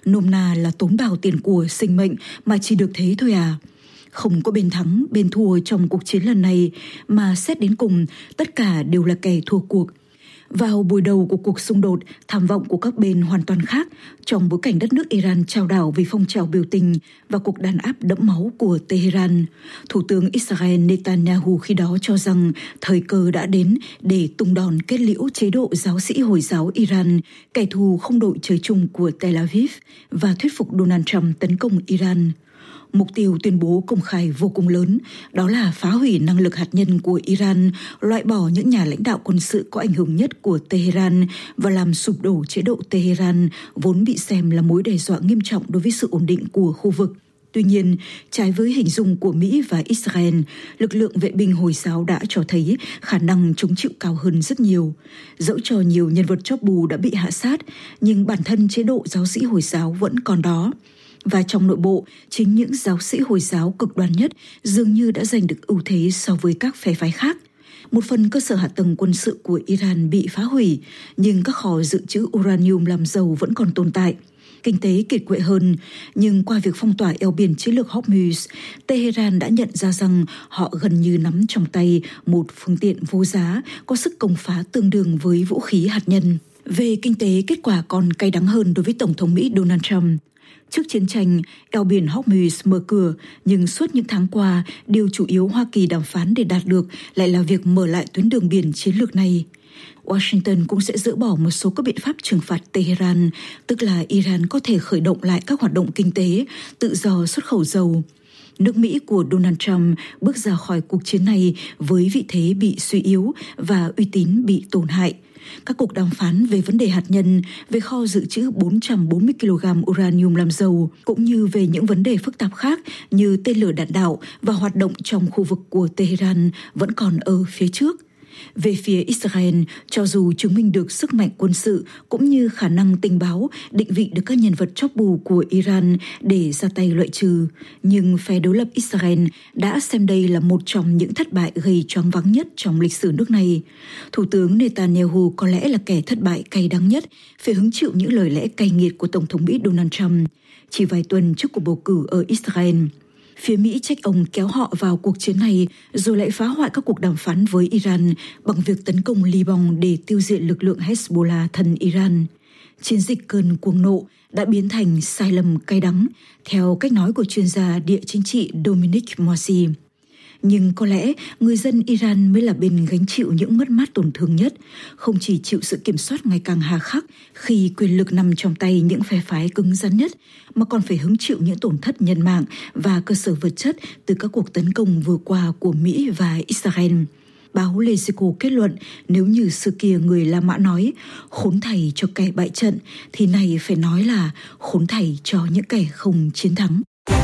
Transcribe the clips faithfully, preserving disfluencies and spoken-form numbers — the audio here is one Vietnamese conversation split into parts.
nôm na là tốn bào tiền của sinh mệnh mà chỉ được thế thôi à. Không có bên thắng, bên thua trong cuộc chiến lần này, mà xét đến cùng, tất cả đều là kẻ thua cuộc. Vào buổi đầu của cuộc xung đột, tham vọng của các bên hoàn toàn khác trong bối cảnh đất nước Iran chao đảo vì phong trào biểu tình và cuộc đàn áp đẫm máu của Tehran. Thủ tướng Israel Netanyahu khi đó cho rằng thời cơ đã đến để tung đòn kết liễu chế độ giáo sĩ Hồi giáo Iran, kẻ thù không đội trời chung của Tel Aviv, và thuyết phục Donald Trump tấn công Iran. Mục tiêu tuyên bố công khai vô cùng lớn, đó là phá hủy năng lực hạt nhân của Iran, loại bỏ những nhà lãnh đạo quân sự có ảnh hưởng nhất của Tehran và làm sụp đổ chế độ Tehran, vốn bị xem là mối đe dọa nghiêm trọng đối với sự ổn định của khu vực. Tuy nhiên, trái với hình dung của Mỹ và Israel, lực lượng vệ binh Hồi giáo đã cho thấy khả năng chống chịu cao hơn rất nhiều. Dẫu cho nhiều nhân vật chóp bù đã bị hạ sát, nhưng bản thân chế độ giáo sĩ Hồi giáo vẫn còn đó. Và trong nội bộ, chính những giáo sĩ Hồi giáo cực đoan nhất dường như đã giành được ưu thế so với các phe phái khác. Một phần cơ sở hạ tầng quân sự của Iran bị phá hủy, nhưng các kho dự trữ uranium làm dầu vẫn còn tồn tại. Kinh tế kiệt quệ hơn, nhưng qua việc phong tỏa eo biển chiến lược Hormuz, Tehran đã nhận ra rằng họ gần như nắm trong tay một phương tiện vô giá có sức công phá tương đương với vũ khí hạt nhân. Về kinh tế, kết quả còn cay đắng hơn đối với Tổng thống Mỹ Donald Trump. Trước chiến tranh, eo biển Hormuz mở cửa, nhưng suốt những tháng qua, điều chủ yếu Hoa Kỳ đàm phán để đạt được lại là việc mở lại tuyến đường biển chiến lược này. Washington cũng sẽ dỡ bỏ một số các biện pháp trừng phạt Tehran, tức là Iran có thể khởi động lại các hoạt động kinh tế, tự do xuất khẩu dầu. Nước Mỹ của Donald Trump bước ra khỏi cuộc chiến này với vị thế bị suy yếu và uy tín bị tổn hại. Các cuộc đàm phán về vấn đề hạt nhân, về kho dự trữ bốn trăm bốn mươi ki lô gam uranium làm dầu, cũng như về những vấn đề phức tạp khác như tên lửa đạn đạo và hoạt động trong khu vực của Tehran vẫn còn ở phía trước. Về phía Israel, cho dù chứng minh được sức mạnh quân sự cũng như khả năng tình báo định vị được các nhân vật chóp bù của Iran để ra tay loại trừ, nhưng phe đối lập Israel đã xem đây là một trong những thất bại gây choáng váng nhất trong lịch sử nước này. Thủ tướng Netanyahu có lẽ là kẻ thất bại cay đắng nhất, phải hứng chịu những lời lẽ cay nghiệt của Tổng thống Mỹ Donald Trump chỉ vài tuần trước cuộc bầu cử ở Israel. Phía Mỹ trách ông kéo họ vào cuộc chiến này rồi lại phá hoại các cuộc đàm phán với Iran bằng việc tấn công Liban để tiêu diệt lực lượng Hezbollah thân Iran. Chiến dịch cơn cuồng nộ đã biến thành sai lầm cay đắng, theo cách nói của chuyên gia địa chính trị Dominic Moisi. Nhưng có lẽ người dân Iran mới là bên gánh chịu những mất mát tổn thương nhất, không chỉ chịu sự kiểm soát ngày càng hà khắc khi quyền lực nằm trong tay những phe phái cứng rắn nhất, mà còn phải hứng chịu những tổn thất nhân mạng và cơ sở vật chất từ các cuộc tấn công vừa qua của Mỹ và Israel. Báo Lezico kết luận, nếu như xưa kia người La Mã nói khốn thảy cho kẻ bại trận, thì này phải nói là khốn thảy cho những kẻ không chiến thắng.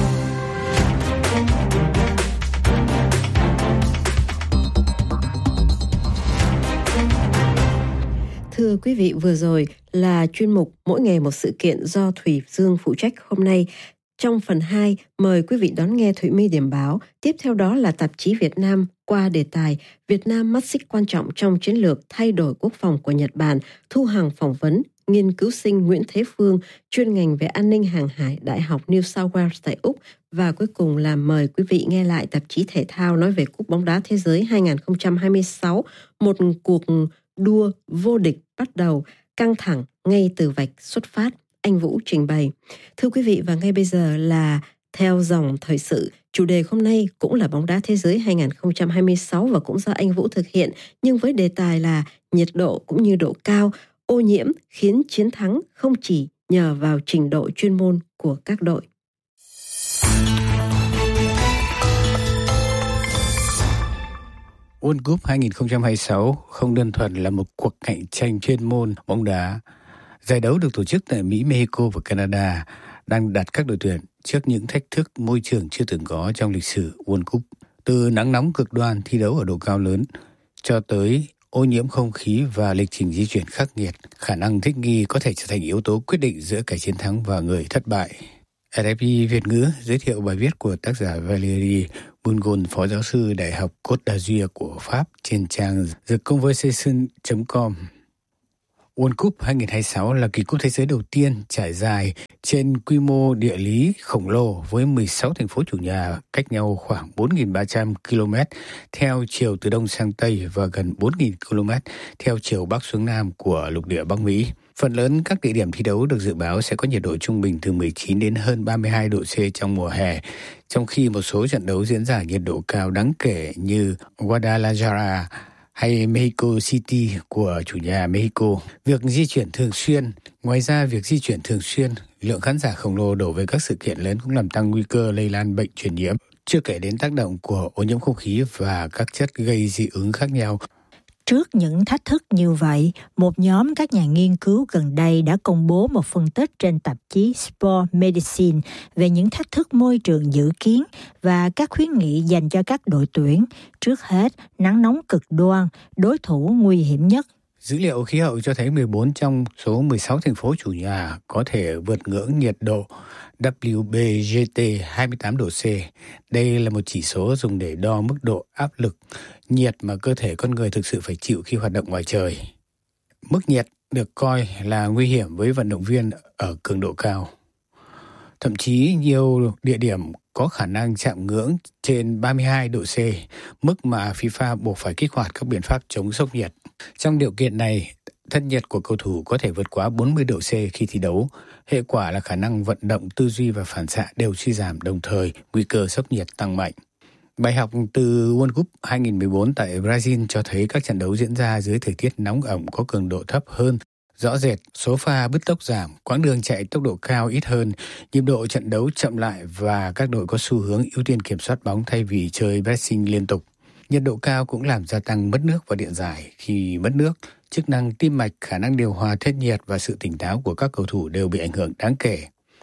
Thưa quý vị, vừa rồi là chuyên mục Mỗi ngày một sự kiện do Thủy Dương phụ trách hôm nay. Trong phần hai, mời quý vị đón nghe Thủy My điểm báo. Tiếp theo đó là tạp chí Việt Nam qua đề tài Việt Nam mắt xích quan trọng trong chiến lược thay đổi quốc phòng của Nhật Bản. Thu Hằng phỏng vấn nghiên cứu sinh Nguyễn Thế Phương, chuyên ngành về an ninh hàng hải, Đại học New South Wales tại Úc. Và cuối cùng là mời quý vị nghe lại tạp chí thể thao nói về Cúp bóng đá thế giới hai không hai sáu, một cuộc đua vô địch bắt đầu căng thẳng ngay từ vạch xuất phát. Anh Vũ trình bày. Thưa quý vị, và ngay bây giờ là theo dòng thời sự. Chủ đề hôm nay cũng là bóng đá thế giới hai không hai sáu và cũng do anh Vũ thực hiện, nhưng với đề tài là nhiệt độ cũng như độ cao, ô nhiễm khiến chiến thắng không chỉ nhờ vào trình độ chuyên môn của các đội. World Cup hai không hai sáu không đơn thuần là một cuộc cạnh tranh chuyên môn bóng đá. Giải đấu được tổ chức tại Mỹ, Mexico và Canada đang đặt các đội tuyển trước những thách thức môi trường chưa từng có trong lịch sử World Cup. Từ nắng nóng cực đoan thi đấu ở độ cao lớn cho tới ô nhiễm không khí và lịch trình di chuyển khắc nghiệt, khả năng thích nghi có thể trở thành yếu tố quyết định giữa kẻ chiến thắng và người thất bại. rờ ép i Việt ngữ giới thiệu bài viết của tác giả Valérie Bungon, phó giáo sư Đại học Côte d'Azur của Pháp trên trang the conversation chấm com. World Cup hai không hai sáu là kỳ cúp thế giới đầu tiên trải dài trên quy mô địa lý khổng lồ với mười sáu thành phố chủ nhà cách nhau khoảng bốn nghìn ba trăm ki lô mét theo chiều từ đông sang tây và gần bốn nghìn ki lô mét theo chiều bắc xuống nam của lục địa Bắc Mỹ. Phần lớn các địa điểm thi đấu được dự báo sẽ có nhiệt độ trung bình từ mười chín đến hơn ba mươi hai độ C trong mùa hè, trong khi một số trận đấu diễn ra nhiệt độ cao đáng kể như Guadalajara hay Mexico City của chủ nhà Mexico. Việc di chuyển thường xuyên, ngoài ra việc di chuyển thường xuyên, lượng khán giả khổng lồ đổ về các sự kiện lớn cũng làm tăng nguy cơ lây lan bệnh truyền nhiễm, chưa kể đến tác động của ô nhiễm không khí và các chất gây dị ứng khác nhau. Trước những thách thức như vậy, một nhóm các nhà nghiên cứu gần đây đã công bố một phân tích trên tạp chí Sport Medicine về những thách thức môi trường dự kiến và các khuyến nghị dành cho các đội tuyển. Trước hết, nắng nóng cực đoan, đối thủ nguy hiểm nhất. Dữ liệu khí hậu cho thấy mười bốn trong số mười sáu thành phố chủ nhà có thể vượt ngưỡng nhiệt độ W B G T hai mươi tám độ C. Đây là một chỉ số dùng để đo mức độ áp lực nhiệt mà cơ thể con người thực sự phải chịu khi hoạt động ngoài trời. Mức nhiệt được coi là nguy hiểm với vận động viên ở cường độ cao. Thậm chí nhiều địa điểm có khả năng chạm ngưỡng trên ba mươi hai độ C, mức mà FIFA buộc phải kích hoạt các biện pháp chống sốc nhiệt. Trong điều kiện này, thân nhiệt của cầu thủ có thể vượt quá bốn mươi độ C khi thi đấu. Hệ quả là khả năng vận động, tư duy và phản xạ đều suy giảm, đồng thời nguy cơ sốc nhiệt tăng mạnh. Bài học từ World Cup hai không một bốn tại Brazil cho thấy các trận đấu diễn ra dưới thời tiết nóng ẩm có cường độ thấp hơn rõ rệt, số pha bứt tốc giảm, quãng đường chạy tốc độ cao ít hơn, nhịp độ trận đấu chậm lại và các đội có xu hướng ưu tiên kiểm soát bóng thay vì chơi pressing liên tục. Nhiệt độ cao cũng làm gia tăng mất nước và điện giải. Khi mất nước, chức năng tim mạch, khả năng điều hòa thân nhiệt và sự tỉnh táo của các cầu thủ đều bị ảnh hưởng đáng kể.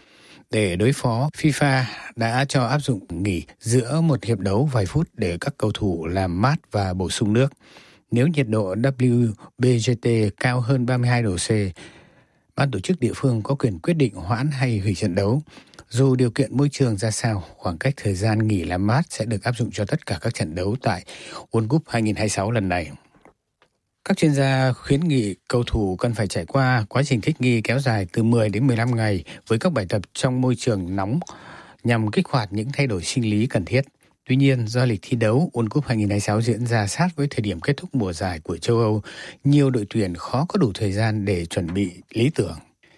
Để đối phó, FIFA đã cho áp dụng nghỉ giữa một hiệp đấu vài phút để các cầu thủ làm mát và bổ sung nước. Nếu nhiệt độ W B G T cao hơn ba mươi hai độ C, ban tổ chức địa phương có quyền quyết định hoãn hay hủy trận đấu. Dù điều kiện môi trường ra sao, khoảng cách thời gian nghỉ làm mát sẽ được áp dụng cho tất cả các trận đấu tại World Cup hai không hai sáu lần này. Các chuyên gia khuyến nghị cầu thủ cần phải trải qua quá trình thích nghi kéo dài từ mười đến mười lăm ngày với các bài tập trong môi trường nóng nhằm kích hoạt những thay đổi sinh lý cần thiết. Tuy nhiên, do lịch thi đấu World Cup hai không hai sáu diễn ra sát với thời điểm kết thúc mùa giải của châu Âu, nhiều đội tuyển khó có đủ thời gian để chuẩn bị lý tưởng.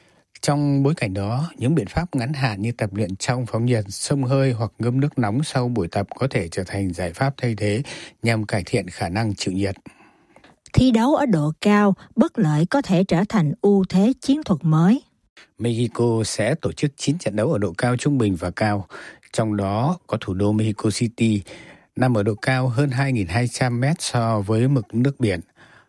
Trong bối cảnh đó, những biện pháp ngắn hạn như tập luyện trong phóng nhiệt, xông hơi hoặc ngâm nước nóng sau buổi tập có thể trở thành giải pháp thay thế nhằm cải thiện khả năng chịu nhiệt. Thi đấu ở độ cao, bất lợi có thể trở thành ưu thế chiến thuật mới. Mexico sẽ tổ chức chín trận đấu ở độ cao trung bình và cao, trong đó có thủ đô Mexico City nằm ở độ cao hơn hai nghìn hai trăm mét so với mực nước biển.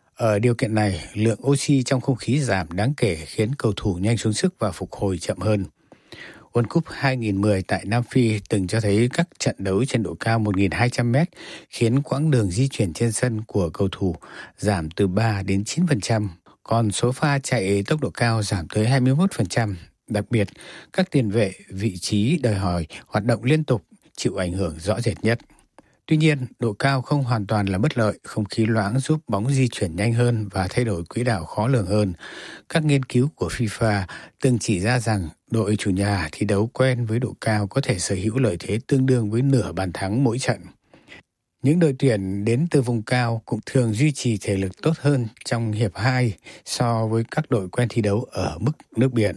Ở điều kiện này, lượng oxy trong không khí giảm đáng kể khiến cầu thủ nhanh xuống sức và phục hồi chậm hơn. World Cup hai không một không tại Nam Phi từng cho thấy các trận đấu trên độ cao một nghìn hai trăm mét khiến quãng đường di chuyển trên sân của cầu thủ giảm từ ba đến chín phần trăm, còn số pha chạy tốc độ cao giảm tới hai mươi mốt phần trăm. Đặc biệt, các tiền vệ vị trí đòi hỏi hoạt động liên tục chịu ảnh hưởng rõ rệt nhất. Tuy nhiên, độ cao không hoàn toàn là bất lợi, không khí loãng giúp bóng di chuyển nhanh hơn và thay đổi quỹ đạo khó lường hơn. Các nghiên cứu của FIFA từng chỉ ra rằng đội chủ nhà thi đấu quen với độ cao có thể sở hữu lợi thế tương đương với nửa bàn thắng mỗi trận. Những đội tuyển đến từ vùng cao cũng thường duy trì thể lực tốt hơn trong hiệp hai so với các đội quen thi đấu ở mức nước biển.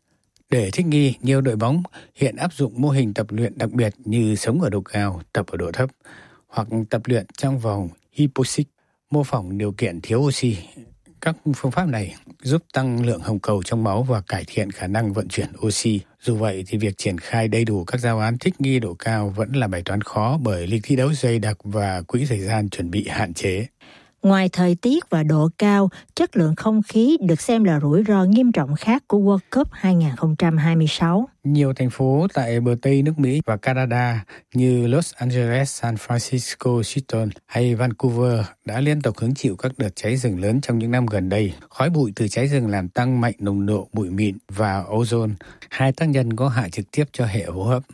Để thích nghi, nhiều đội bóng hiện áp dụng mô hình tập luyện đặc biệt như sống ở độ cao, tập ở độ thấp, hoặc tập luyện trong vòng hypoxic, mô phỏng điều kiện thiếu oxy. Các phương pháp này giúp tăng lượng hồng cầu trong máu và cải thiện khả năng vận chuyển oxy. Dù vậy thì việc triển khai đầy đủ các giáo án thích nghi độ cao vẫn là bài toán khó bởi lịch thi đấu dày đặc và quỹ thời gian chuẩn bị hạn chế. Ngoài thời tiết và độ cao, chất lượng không khí được xem là rủi ro nghiêm trọng khác của World Cup hai không hai sáu. Nhiều thành phố tại bờ Tây nước Mỹ và Canada như Los Angeles, San Francisco, Seattle hay Vancouver đã liên tục hứng chịu các đợt cháy rừng lớn trong những năm gần đây. Khói bụi từ cháy rừng làm tăng mạnh nồng độ bụi mịn và ozone, hai tác nhân có hại trực tiếp cho hệ hô hấp.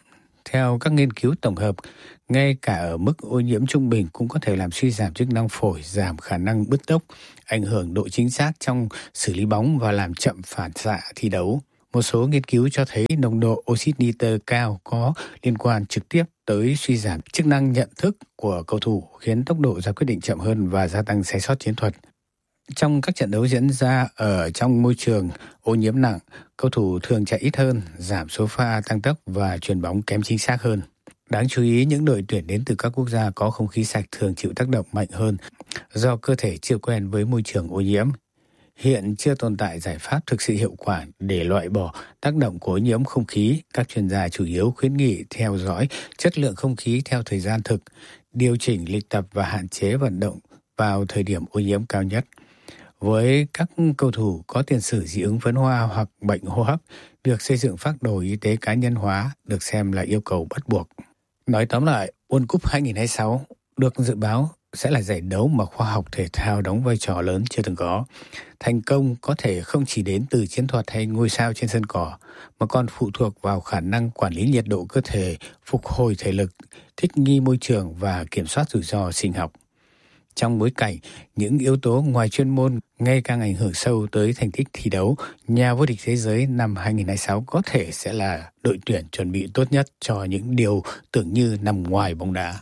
Theo các nghiên cứu tổng hợp, ngay cả ở mức ô nhiễm trung bình cũng có thể làm suy giảm chức năng phổi, giảm khả năng bứt tốc, ảnh hưởng độ chính xác trong xử lý bóng và làm chậm phản xạ thi đấu. Một số nghiên cứu cho thấy nồng độ oxit nitơ cao có liên quan trực tiếp tới suy giảm chức năng nhận thức của cầu thủ, khiến tốc độ ra quyết định chậm hơn và gia tăng sai sót chiến thuật. Trong các trận đấu diễn ra ở trong môi trường ô nhiễm nặng, cầu thủ thường chạy ít hơn, giảm số pha tăng tốc và chuyền bóng kém chính xác hơn. Đáng chú ý, những đội tuyển đến từ các quốc gia có không khí sạch thường chịu tác động mạnh hơn do cơ thể chưa quen với môi trường ô nhiễm. Hiện chưa tồn tại giải pháp thực sự hiệu quả để loại bỏ tác động của ô nhiễm không khí. Các chuyên gia chủ yếu khuyến nghị theo dõi chất lượng không khí theo thời gian thực, điều chỉnh lịch tập và hạn chế vận động vào thời điểm ô nhiễm cao nhất. Với các cầu thủ có tiền sử dị ứng phấn hoa hoặc bệnh hô hấp, việc xây dựng phác đồ y tế cá nhân hóa được xem là yêu cầu bắt buộc. Nói tóm lại, World Cup hai không hai sáu được dự báo sẽ là giải đấu mà khoa học thể thao đóng vai trò lớn chưa từng có. Thành công có thể không chỉ đến từ chiến thuật hay ngôi sao trên sân cỏ, mà còn phụ thuộc vào khả năng quản lý nhiệt độ cơ thể, phục hồi thể lực, thích nghi môi trường và kiểm soát rủi ro sinh học. Trong bối cảnh những yếu tố ngoài chuyên môn ngày càng ảnh hưởng sâu tới thành tích thi đấu, nhà vô địch thế giới năm hai không hai sáu có thể sẽ là đội tuyển chuẩn bị tốt nhất cho những điều tưởng như nằm ngoài bóng đá.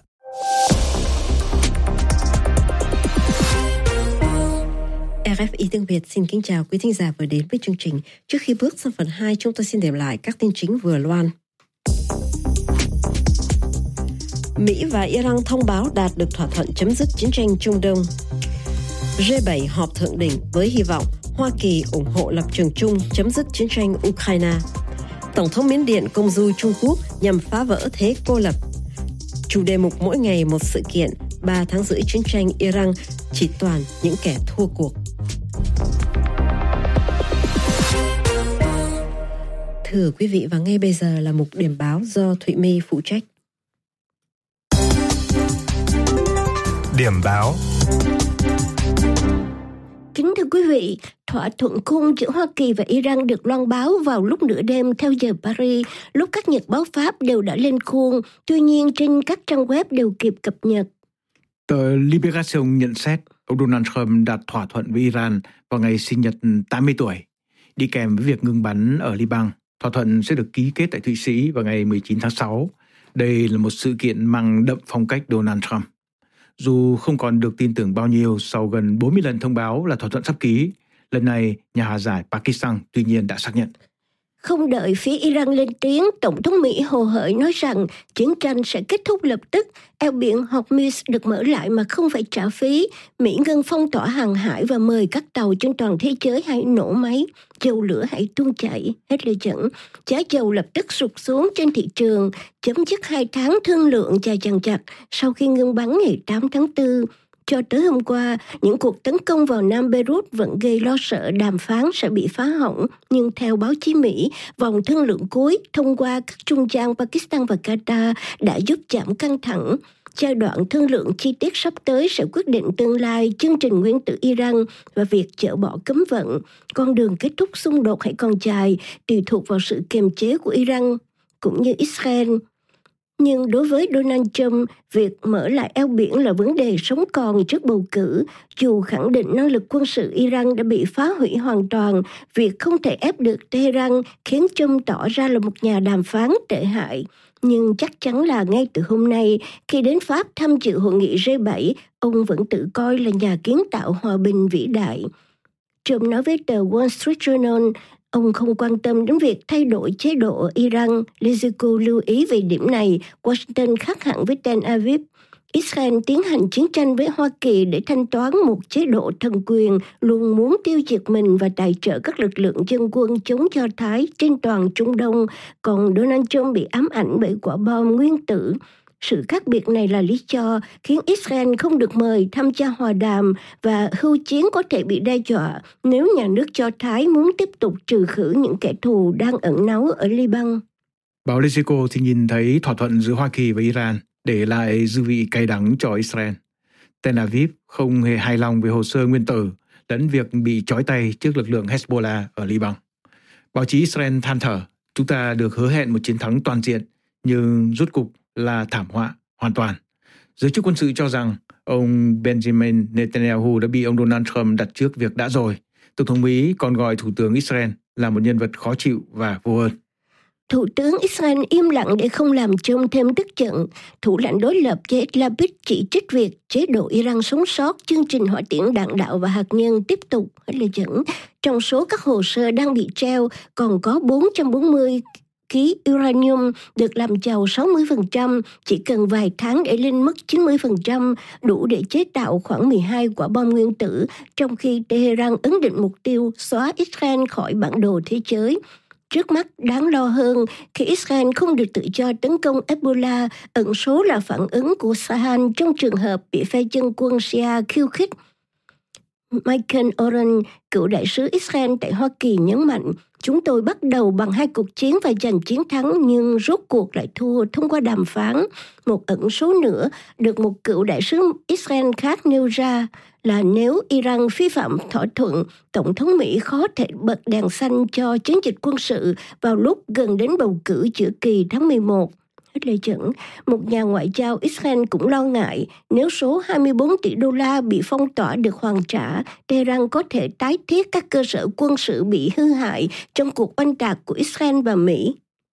rờ ép i tiếng Việt xin kính chào quý thính giả vừa đến với chương trình. Trước khi bước sang phần hai, chúng tôi xin điểm lại các tin chính vừa loan. Mỹ và Iran thông báo đạt được thỏa thuận chấm dứt chiến tranh Trung Đông. G bảy họp thượng đỉnh với hy vọng Hoa Kỳ ủng hộ lập trường chung chấm dứt chiến tranh Ukraine. Tổng thống Miến Điện công du Trung Quốc nhằm phá vỡ thế cô lập. Chủ đề mục mỗi ngày một sự kiện, ba tháng rưỡi chiến tranh Iran chỉ toàn những kẻ thua cuộc. Thưa quý vị, và ngay bây giờ là mục điểm báo do Thụy My phụ trách. Điểm báo. Kính thưa quý vị, thỏa thuận khung giữa Hoa Kỳ và Iran được loan báo vào lúc nửa đêm theo giờ Paris, lúc các nhật báo Pháp đều đã lên khuôn, tuy nhiên trên các trang web đều kịp cập nhật. Tờ Libération nhận xét ông Donald Trump đạt thỏa thuận với Iran vào ngày sinh nhật tám mươi tuổi, đi kèm với việc ngừng bắn ở Liban. Thỏa thuận sẽ được ký kết tại Thụy Sĩ vào ngày mười chín tháng sáu. Đây là một sự kiện mang đậm phong cách Donald Trump. Dù không còn được tin tưởng bao nhiêu sau gần bốn mươi lần thông báo là thỏa thuận sắp ký, lần này nhà hòa giải Pakistan tuy nhiên đã xác nhận. Không đợi phía Iran lên tiếng, Tổng thống Mỹ hồ hởi nói rằng chiến tranh sẽ kết thúc lập tức, eo biển Hormuz được mở lại mà không phải trả phí. Mỹ ngưng phong tỏa hàng hải và mời các tàu trên toàn thế giới hãy nổ máy, dầu lửa hãy tuôn chảy. Hết lời dẫn, giá dầu lập tức sụt xuống trên thị trường, chấm dứt hai tháng thương lượng dài dằng dặc sau khi ngưng bắn ngày tám tháng tư. Cho tới hôm qua, những cuộc tấn công vào Nam Beirut vẫn gây lo sợ đàm phán sẽ bị phá hỏng, nhưng theo báo chí Mỹ, vòng thương lượng cuối thông qua các trung gian Pakistan và Qatar đã giúp giảm căng thẳng. Giai đoạn thương lượng chi tiết sắp tới sẽ quyết định tương lai chương trình nguyên tử Iran và việc dỡ bỏ cấm vận. Con đường kết thúc xung đột hãy còn dài, tùy thuộc vào sự kiềm chế của Iran cũng như Israel. Nhưng đối với Donald Trump, việc mở lại eo biển là vấn đề sống còn trước bầu cử. Dù khẳng định năng lực quân sự Iran đã bị phá hủy hoàn toàn, việc không thể ép được Tehran khiến Trump tỏ ra là một nhà đàm phán tệ hại. Nhưng chắc chắn là ngay từ hôm nay, khi đến Pháp tham dự hội nghị G bảy, ông vẫn tự coi là nhà kiến tạo hòa bình vĩ đại. Trump nói với tờ Wall Street Journal, ông không quan tâm đến việc thay đổi chế độ ở Iran. Liziko lưu ý về điểm này, Washington khác hẳn với Tel Aviv. Israel tiến hành chiến tranh với Hoa Kỳ để thanh toán một chế độ thần quyền luôn muốn tiêu diệt mình và tài trợ các lực lượng dân quân chống Do Thái trên toàn Trung Đông, còn Donald Trump bị ám ảnh bởi quả bom nguyên tử. Sự khác biệt này là lý do khiến Israel không được mời tham gia hòa đàm và hưu chiến có thể bị đe dọa nếu nhà nước Do Thái muốn tiếp tục trừ khử những kẻ thù đang ẩn náu ở Liban. Báo Liziko thì nhìn thấy thỏa thuận giữa Hoa Kỳ và Iran để lại dư vị cay đắng cho Israel. Tel Aviv không hề hài lòng về hồ sơ nguyên tử lẫn việc bị trói tay trước lực lượng Hezbollah ở Liban. Báo chí Israel than thở, chúng ta được hứa hẹn một chiến thắng toàn diện, nhưng rốt cục là thảm họa hoàn toàn. Giới chức quân sự cho rằng ông Benjamin Netanyahu đã bị ông Donald Trump đặt trước việc đã rồi. Tổng thống Mỹ còn gọi Thủ tướng Israel là một nhân vật khó chịu và vô ơn. Thủ tướng Israel im lặng để không làm trông thêm tức giận. Thủ lãnh đối lập Yair Lapid chỉ trích việc chế độ Iran sống sót chương trình hỏa tiễn đạn đạo và hạt nhân tiếp tục hết lời dẫn. Trong số các hồ sơ đang bị treo còn có bốn trăm bốn mươi ký uranium được làm giàu sáu mươi phần trăm, chỉ cần vài tháng để lên mức chín mươi phần trăm, đủ để chế tạo khoảng mười hai quả bom nguyên tử, trong khi Tehran ấn định mục tiêu xóa Israel khỏi bản đồ thế giới. Trước mắt đáng lo hơn khi Israel không được tự do tấn công Hezbollah, ẩn số là phản ứng của Sahan trong trường hợp bị phe dân quân Shia khiêu khích. Michael Oren, cựu đại sứ Israel tại Hoa Kỳ nhấn mạnh, chúng tôi bắt đầu bằng hai cuộc chiến và giành chiến thắng nhưng rốt cuộc lại thua thông qua đàm phán. Một ẩn số nữa được một cựu đại sứ Israel khác nêu ra là nếu Iran vi phạm thỏa thuận, Tổng thống Mỹ khó thể bật đèn xanh cho chiến dịch quân sự vào lúc gần đến bầu cử giữa kỳ tháng mười một. Hết lời dẫn, một nhà ngoại giao Israel cũng lo ngại nếu số hai mươi bốn tỷ đô la bị phong tỏa được hoàn trả, Tehran có thể tái thiết các cơ sở quân sự bị hư hại trong cuộc oanh tạc của Israel và Mỹ.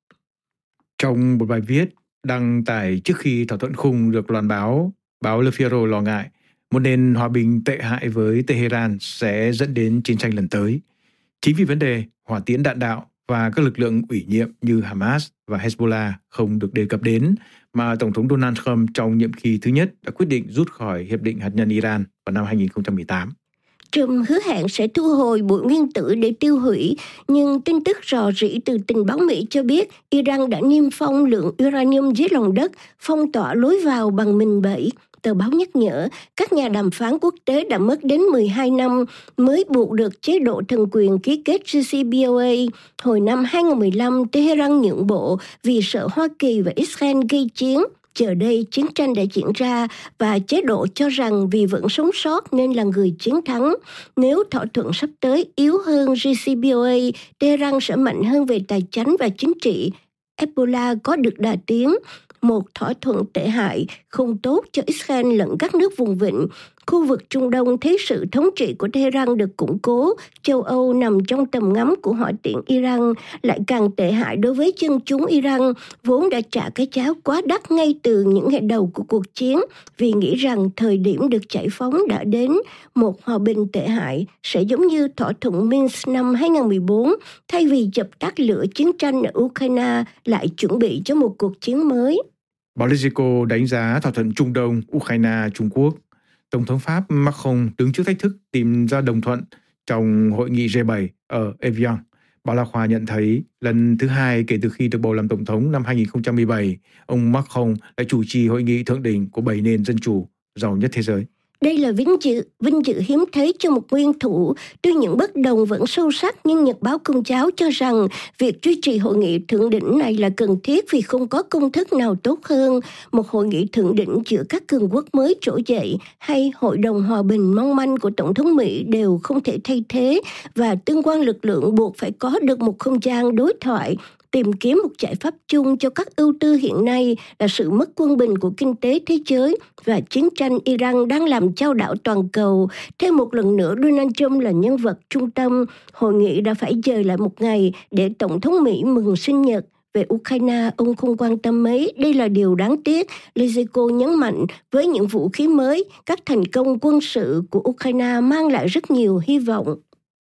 Trong một bài viết đăng tải trước khi thỏa thuận khung được loan báo, báo Le Figaro lo ngại một nền hòa bình tệ hại với Tehran sẽ dẫn đến chiến tranh lần tới. Chính vì vấn đề hỏa tiễn đạn đạo và các lực lượng ủy nhiệm như Hamas và Hezbollah không được đề cập đến, mà Tổng thống Donald Trump trong nhiệm kỳ thứ nhất đã quyết định rút khỏi Hiệp định Hạt nhân Iran vào năm hai không một tám. Trump hứa hẹn sẽ thu hồi bụi nguyên tử để tiêu hủy, nhưng tin tức rò rỉ từ tình báo Mỹ cho biết Iran đã niêm phong lượng uranium dưới lòng đất, phong tỏa lối vào bằng mìn bẫy. Tờ báo nhắc nhở các nhà đàm phán quốc tế đã mất đến mười hai năm mới buộc được chế độ thần quyền ký kết J C P O A. Hồi năm hai không một lăm, Tehran nhượng bộ vì sợ Hoa Kỳ và Israel gây chiến. Giờ đây, chiến tranh đã diễn ra và chế độ cho rằng vì vẫn sống sót nên là người chiến thắng. Nếu thỏa thuận sắp tới yếu hơn J C P O A, Tehran sẽ mạnh hơn về tài chính và chính trị. Hezbollah có được đà tiến. Một thỏa thuận tệ hại, không tốt cho Israel lẫn các nước vùng vịnh. Khu vực Trung Đông thấy sự thống trị của Tehran được củng cố, châu Âu nằm trong tầm ngắm của hỏa tiễn Iran, lại càng tệ hại đối với dân chúng Iran, vốn đã trả cái giá quá đắt ngay từ những ngày đầu của cuộc chiến, vì nghĩ rằng thời điểm được giải phóng đã đến. Một hòa bình tệ hại sẽ giống như thỏa thuận Minsk năm hai không một bốn, thay vì dập tắt lửa chiến tranh ở Ukraine, lại chuẩn bị cho một cuộc chiến mới. Báo Politico đánh giá thỏa thuận Trung Đông, Ukraine, Trung Quốc. Tổng thống Pháp Macron đứng trước thách thức tìm ra đồng thuận trong hội nghị G bảy ở Evian. Báo La Khoa nhận thấy lần thứ hai kể từ khi được bầu làm tổng thống năm hai không một bảy, ông Macron đã chủ trì hội nghị thượng đỉnh của bảy nền dân chủ giàu nhất thế giới. Đây là vinh dự, vinh dự hiếm thấy cho một nguyên thủ. Tuy những bất đồng vẫn sâu sắc, nhưng Nhật báo Công giáo cho rằng việc duy trì hội nghị thượng đỉnh này là cần thiết vì không có công thức nào tốt hơn. Một hội nghị thượng đỉnh giữa các cường quốc mới trỗi dậy hay hội đồng hòa bình mong manh của Tổng thống Mỹ đều không thể thay thế, và tương quan lực lượng buộc phải có được một không gian đối thoại. Tìm kiếm một giải pháp chung cho các ưu tư hiện nay là sự mất quân bình của kinh tế thế giới và chiến tranh Iran đang làm chao đảo toàn cầu. Thêm một lần nữa, Donald Trump là nhân vật trung tâm. Hội nghị đã phải dời lại một ngày để Tổng thống Mỹ mừng sinh nhật. Về Ukraine, ông không quan tâm mấy. Đây là điều đáng tiếc. Politico nhấn mạnh với những vũ khí mới, các thành công quân sự của Ukraine mang lại rất nhiều hy vọng.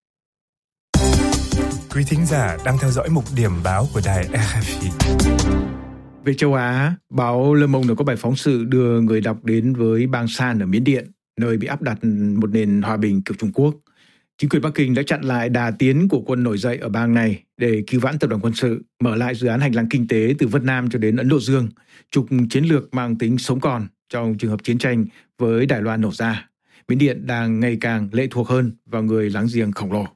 Quý thính giả đang theo dõi mục điểm báo của đài R F I. Về châu Á, báo Le Monde có bài phóng sự đưa người đọc đến với bang Shan ở Miến Điện, nơi bị áp đặt một nền hòa bình kiểu Trung Quốc. Chính quyền Bắc Kinh đã chặn lại đà tiến của quân nổi dậy ở bang này để cứu vãn tập đoàn quân sự, mở lại dự án hành lang kinh tế từ Vân Nam cho đến Ấn Độ Dương, trục chiến lược mang tính sống còn trong trường hợp chiến tranh với Đài Loan nổ ra. Miến Điện đang ngày càng lệ thuộc hơn vào người láng giềng khổng lồ.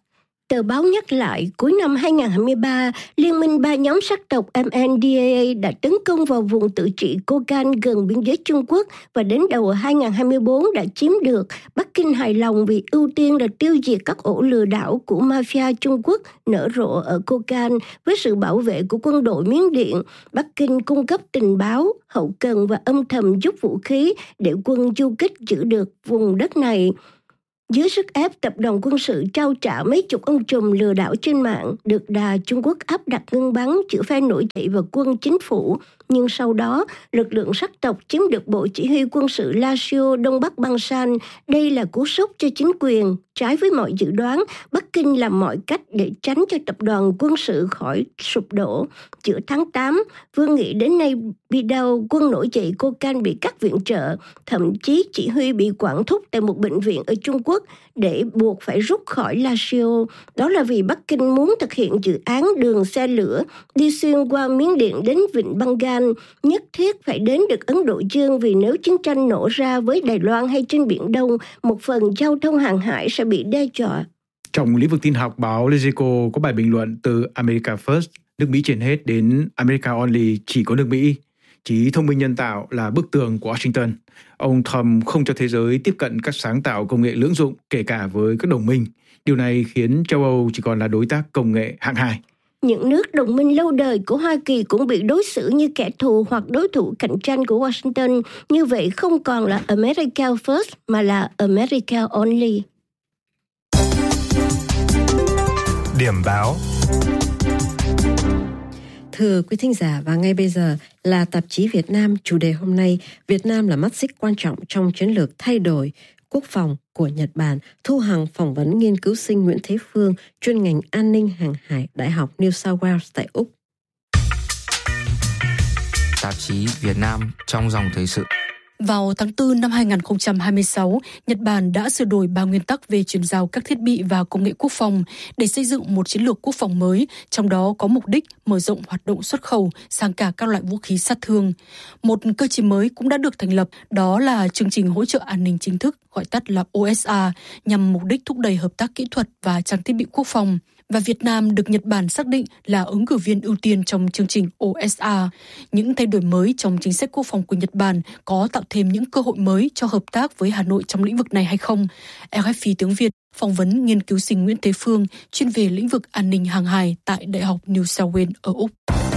Tờ báo nhắc lại, cuối năm hai không hai ba, Liên minh ba nhóm sắc tộc em en đê a a đã tấn công vào vùng tự trị Kokand gần biên giới Trung Quốc và đến đầu hai không hai tư đã chiếm được. Bắc Kinh hài lòng vì ưu tiên là tiêu diệt các ổ lừa đảo của mafia Trung Quốc nở rộ ở Kokand với sự bảo vệ của quân đội Miến Điện. Bắc Kinh cung cấp tình báo, hậu cần và âm thầm giúp vũ khí để quân du kích giữ được vùng đất này. Dưới sức ép tập đoàn quân sự trao trả mấy chục ông trùm lừa đảo trên mạng, được đà Trung Quốc áp đặt ngưng bắn giữa phe nổi dậy và quân chính phủ. Nhưng sau đó, lực lượng sắc tộc chiếm được bộ chỉ huy quân sự Lasio Đông Bắc Bang San. Đây là cú sốc cho chính quyền. Trái với mọi dự đoán, Bắc Kinh làm mọi cách để tránh cho tập đoàn quân sự khỏi sụp đổ. Giữa tháng tám, Vương nghị đến nay bị đau quân nổi dậy Kokand bị cắt viện trợ, thậm chí chỉ huy bị quản thúc tại một bệnh viện ở Trung Quốc để buộc phải rút khỏi Lasio. Đó là vì Bắc Kinh muốn thực hiện dự án đường xe lửa đi xuyên qua Miến Điện đến Vịnh Bengal, nhất thiết phải đến được Ấn Độ Dương vì nếu chiến tranh nổ ra với Đài Loan hay trên Biển Đông, một phần giao thông hàng hải sẽ bị đe dọa. Trong lĩnh vực tin học, báo Lezico có bài bình luận từ America First, nước Mỹ trên hết, đến America Only, chỉ có nước Mỹ. Trí thông minh nhân tạo là bức tường của Washington. Ông Trump không cho thế giới tiếp cận các sáng tạo công nghệ lưỡng dụng, kể cả với các đồng minh. Điều này khiến châu Âu chỉ còn là đối tác công nghệ hạng hai. Những nước đồng minh lâu đời của Hoa Kỳ cũng bị đối xử như kẻ thù hoặc đối thủ cạnh tranh của Washington. Như vậy không còn là America First mà là America Only. Điểm báo. Thưa quý thính giả, và ngay bây giờ là tạp chí Việt Nam, chủ đề hôm nay, Việt Nam là mắt xích quan trọng trong chiến lược thay đổi quốc phòng của Nhật Bản. Thu Hằng phỏng vấn nghiên cứu sinh Nguyễn Thế Phương, chuyên ngành an ninh hàng hải, Đại học New South Wales tại Úc. Tạp chí Việt Nam trong dòng thời sự. Vào tháng tư năm hai không hai sáu, Nhật Bản đã sửa đổi ba nguyên tắc về chuyển giao các thiết bị và công nghệ quốc phòng để xây dựng một chiến lược quốc phòng mới, trong đó có mục đích mở rộng hoạt động xuất khẩu sang cả các loại vũ khí sát thương. Một cơ chế mới cũng đã được thành lập, đó là chương trình hỗ trợ an ninh chính thức, gọi tắt là O S A, nhằm mục đích thúc đẩy hợp tác kỹ thuật và trang thiết bị quốc phòng. Và Việt Nam được Nhật Bản xác định là ứng cử viên ưu tiên trong chương trình O S A. Những thay đổi mới trong chính sách quốc phòng của Nhật Bản có tạo thêm những cơ hội mới cho hợp tác với Hà Nội trong lĩnh vực này hay không? rờ ép pê tiếng Việt phỏng vấn nghiên cứu sinh Nguyễn Thế Phương, chuyên về lĩnh vực an ninh hàng hải tại Đại học New South Wales ở Úc.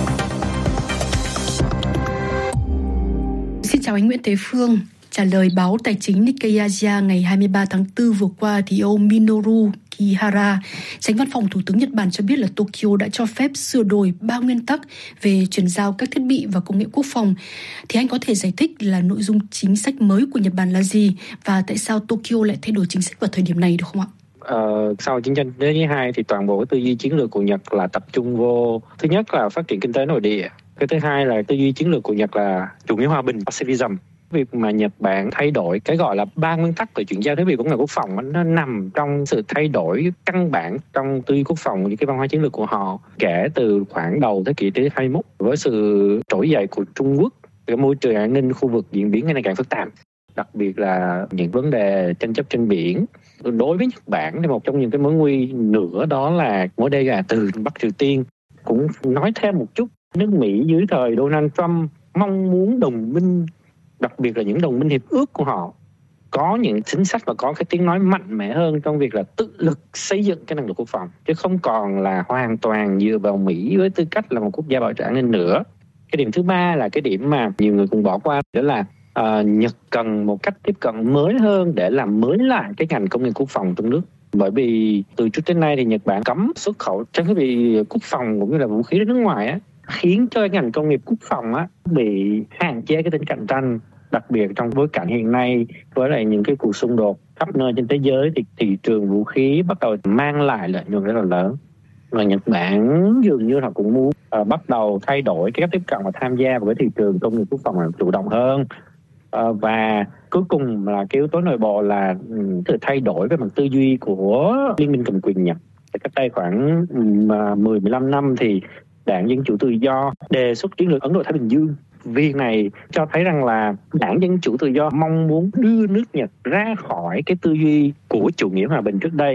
Xin chào anh Nguyễn Thế Phương. Trả lời báo tài chính Nikkei Asia ngày hai mươi ba tháng tư vừa qua, thì ông Minoru Kihara, Chánh văn phòng Thủ tướng Nhật Bản cho biết là Tokyo đã cho phép sửa đổi ba nguyên tắc về chuyển giao các thiết bị và công nghệ quốc phòng. Thì anh có thể giải thích là nội dung chính sách mới của Nhật Bản là gì và tại sao Tokyo lại thay đổi chính sách vào thời điểm này được không ạ? Ờ, sau chiến tranh thế giới thứ hai thì toàn bộ tư duy chiến lược của Nhật là tập trung vô, thứ nhất là phát triển kinh tế nội địa, cái thứ hai là tư duy chiến lược của Nhật là chủ nghĩa hòa bình, pacifism. Việc mà Nhật Bản thay đổi cái gọi là ba nguyên tắc về chuyển giao thiết bị công nghệ quốc phòng, nó nằm trong sự thay đổi căn bản trong tư duy quốc phòng, những cái văn hóa chiến lược của họ kể từ khoảng đầu thế kỷ thứ hai mươi mốt. Với sự trỗi dậy của Trung Quốc, cái môi trường an ninh khu vực diễn biến ngày càng phức tạp, đặc biệt là những vấn đề tranh chấp trên biển. Đối với Nhật Bản thì một trong những cái mối nguy nữa đó là mối đe dọa từ Bắc Triều Tiên. Cũng nói thêm một chút, nước Mỹ dưới thời Donald Trump mong muốn đồng minh, đặc biệt là những đồng minh hiệp ước của họ, có những chính sách và có cái tiếng nói mạnh mẽ hơn trong việc là tự lực xây dựng cái năng lực quốc phòng, chứ không còn là hoàn toàn dựa vào Mỹ với tư cách là một quốc gia bảo trợ an ninh nữa. Cái điểm thứ ba là cái điểm mà nhiều người cũng bỏ qua, đó là uh, Nhật cần một cách tiếp cận mới hơn để làm mới lại cái ngành công nghiệp quốc phòng trong nước. Bởi vì từ trước đến nay thì Nhật Bản cấm xuất khẩu trang thiết bị quốc phòng cũng như là vũ khí đến nước ngoài á, khiến cho ngành công nghiệp quốc phòng á bị hạn chế cái tính cạnh tranh, đặc biệt trong bối cảnh hiện nay với lại những cái cuộc xung đột khắp nơi trên thế giới thì thị trường vũ khí bắt đầu mang lại lợi nhuận rất là lớn. Và Nhật Bản dường như họ cũng muốn uh, bắt đầu thay đổi cái cách tiếp cận và tham gia vào cái thị trường công nghiệp quốc phòng là chủ động hơn. Uh, và cuối cùng là cái yếu tố nội bộ là um, sự thay đổi về mặt tư duy của Liên minh cầm quyền Nhật. Cách đây khoảng um, mười mười lăm năm thì Đảng Dân Chủ Tự Do đề xuất chiến lược Ấn Độ Thái Bình Dương. Việc này cho thấy rằng là Đảng Dân Chủ Tự Do mong muốn đưa nước Nhật ra khỏi cái tư duy của chủ nghĩa hòa bình trước đây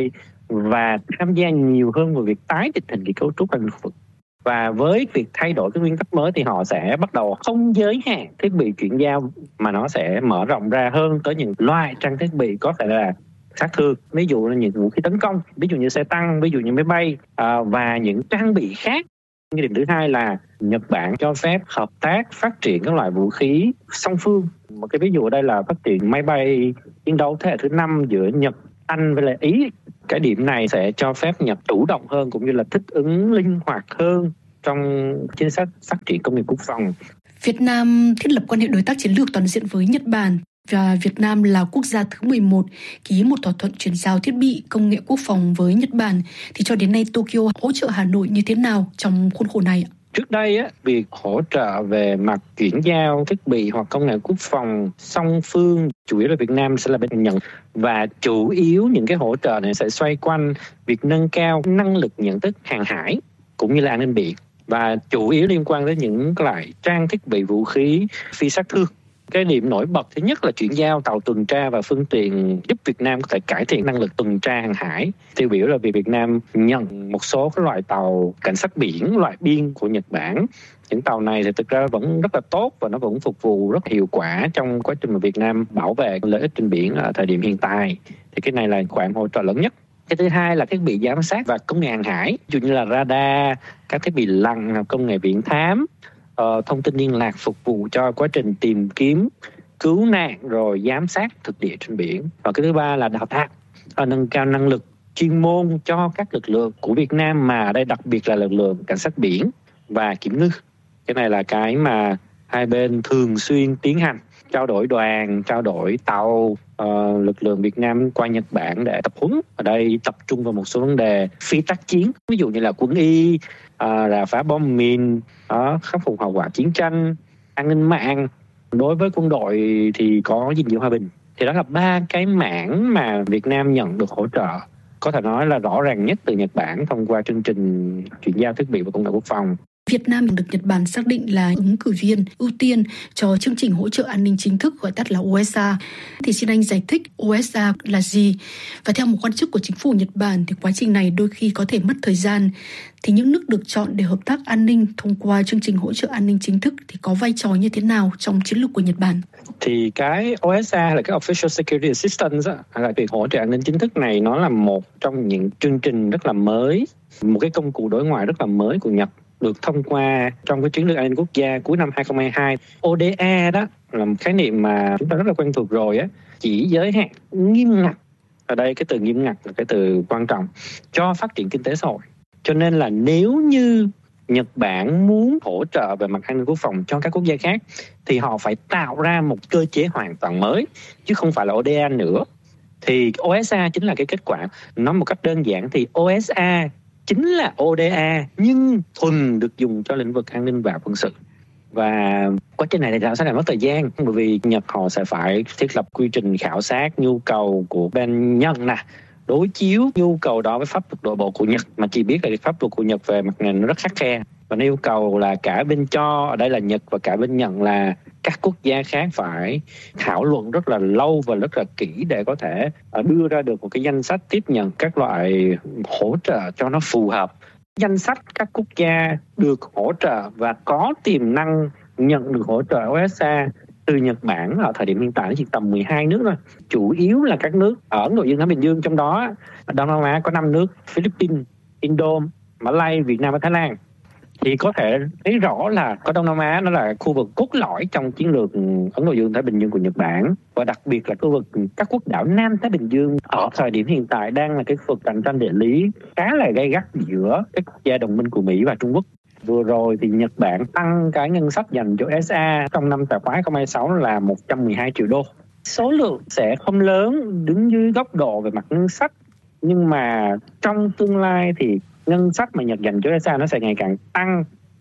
và tham gia nhiều hơn vào việc tái định hình cái cấu trúc an ninh khu vực. Và với việc thay đổi cái nguyên tắc mới thì họ sẽ bắt đầu không giới hạn thiết bị chuyển giao mà nó sẽ mở rộng ra hơn tới những loại trang thiết bị có thể là sát thương, ví dụ là những vũ khí tấn công, ví dụ như xe tăng, ví dụ như máy bay à, và những trang bị khác. Cái điểm thứ hai là Nhật Bản cho phép hợp tác phát triển các loại vũ khí song phương. Một cái ví dụ ở đây là phát triển máy bay chiến đấu thế hệ thứ năm giữa Nhật, Anh với lại Ý. Cái điểm này sẽ cho phép Nhật chủ động hơn cũng như là thích ứng linh hoạt hơn trong chính sách phát triển công nghiệp quốc phòng. Việt Nam thiết lập quan hệ đối tác chiến lược toàn diện với Nhật Bản và Việt Nam là quốc gia thứ mười một ký một thỏa thuận chuyển giao thiết bị công nghệ quốc phòng với Nhật Bản. Thì cho đến nay Tokyo hỗ trợ Hà Nội như thế nào trong khuôn khổ này? Trước đây, á, việc hỗ trợ về mặt chuyển giao thiết bị hoặc công nghệ quốc phòng song phương chủ yếu là Việt Nam sẽ là bên nhận, và chủ yếu những cái hỗ trợ này sẽ xoay quanh việc nâng cao năng lực nhận thức hàng hải cũng như là an ninh biển, và chủ yếu liên quan đến những loại trang thiết bị vũ khí phi sát thương. Cái điểm nổi bật thứ nhất là chuyển giao tàu tuần tra và phương tiện giúp Việt Nam có thể cải thiện năng lực tuần tra hàng hải. Tiêu biểu là việc Việt Nam nhận một số các loại tàu cảnh sát biển, loại biên của Nhật Bản. Những tàu này thì thực ra vẫn rất là tốt và nó vẫn phục vụ rất hiệu quả trong quá trình mà Việt Nam bảo vệ lợi ích trên biển ở thời điểm hiện tại. Thì cái này là khoản hỗ trợ lớn nhất. Cái thứ hai là thiết bị giám sát và công nghệ hàng hải, ví dụ như là radar, các thiết bị lặn, công nghệ viễn thám, uh, thông tin liên lạc phục vụ cho quá trình tìm kiếm, cứu nạn rồi giám sát thực địa trên biển. Và cái thứ ba là đào tạo, uh, nâng cao năng lực chuyên môn cho các lực lượng của Việt Nam, mà ở đây đặc biệt là lực lượng cảnh sát biển và kiểm ngư. Cái này là cái mà hai bên thường xuyên tiến hành, trao đổi đoàn, trao đổi tàu, uh, lực lượng Việt Nam qua Nhật Bản để tập huấn. Ở đây tập trung vào một số vấn đề phi tác chiến, ví dụ như là quân y, uh, là phá bom mìn, uh, khắc phục hậu quả chiến tranh, an ninh mạng. Đối với quân đội thì có gìn giữ hòa bình. Thì đó là ba cái mảng mà Việt Nam nhận được hỗ trợ, có thể nói là rõ ràng nhất từ Nhật Bản thông qua chương trình chuyển giao thiết bị và công nghệ quốc phòng. Việt Nam được Nhật Bản xác định là ứng cử viên ưu tiên cho chương trình hỗ trợ an ninh chính thức gọi tắt là o ét a. Thì xin anh giải thích o ét a là gì? Và theo một quan chức của chính phủ Nhật Bản thì quá trình này đôi khi có thể mất thời gian. Thì những nước được chọn để hợp tác an ninh thông qua chương trình hỗ trợ an ninh chính thức thì có vai trò như thế nào trong chiến lược của Nhật Bản? Thì cái o ét a là cái Official Security Assistance, là việc hỗ trợ an ninh chính thức này, nó là một trong những chương trình rất là mới, một cái công cụ đối ngoại rất là mới của Nhật, được thông qua trong cái chiến lược an ninh quốc gia cuối năm hai không hai hai. o đê a đó là một khái niệm mà chúng ta rất là quen thuộc rồi á, chỉ giới hạn nghiêm ngặt. Ở đây cái từ nghiêm ngặt là cái từ quan trọng cho phát triển kinh tế xã hội. Cho nên là nếu như Nhật Bản muốn hỗ trợ về mặt an ninh quốc phòng cho các quốc gia khác thì họ phải tạo ra một cơ chế hoàn toàn mới, chứ không phải là o đê a nữa. Thì o ét a chính là cái kết quả. Nói một cách đơn giản thì o ét a chính là o đê a nhưng thuần được dùng cho lĩnh vực an ninh và quân sự. Và quá trình này thì sẽ là mất thời gian, bởi vì Nhật họ sẽ phải thiết lập quy trình khảo sát nhu cầu của bên Nhật nè, đối chiếu nhu cầu đó với pháp luật nội bộ của Nhật, mà chỉ biết là pháp luật của Nhật về mặt này nó rất khắt khe, và nó yêu cầu là cả bên cho, ở đây là Nhật, và cả bên nhận là các quốc gia khác phải thảo luận rất là lâu và rất là kỹ để có thể đưa ra được một cái danh sách tiếp nhận các loại hỗ trợ cho nó phù hợp. Danh sách các quốc gia được hỗ trợ và có tiềm năng nhận được hỗ trợ o ét a từ Nhật Bản ở thời điểm hiện tại chỉ tầm mười hai nước thôi. Chủ yếu là các nước ở nội dương Thái Bình Dương, trong đó Đông Nam Á có năm nước: Philippines, Indo, Malay, Việt Nam và Thái Lan. Thì có thể thấy rõ là có Đông Nam Á nó là khu vực cốt lõi trong chiến lược Ấn Độ Dương Thái Bình Dương của Nhật Bản, và đặc biệt là khu vực các quốc đảo Nam Thái Bình Dương ở thời điểm hiện tại đang là cái khu vực cạnh tranh địa lý khá là gay gắt giữa các quốc gia đồng minh của Mỹ và Trung Quốc. Vừa rồi thì Nhật Bản tăng cái ngân sách dành cho o ét a trong năm tài khoá hai không hai sáu là một trăm mười hai triệu đô. Số lượng sẽ không lớn đứng dưới góc độ về mặt ngân sách, nhưng mà trong tương lai thì ngân sách mà Nhật dành cho o ét a nó sẽ ngày càng tăng,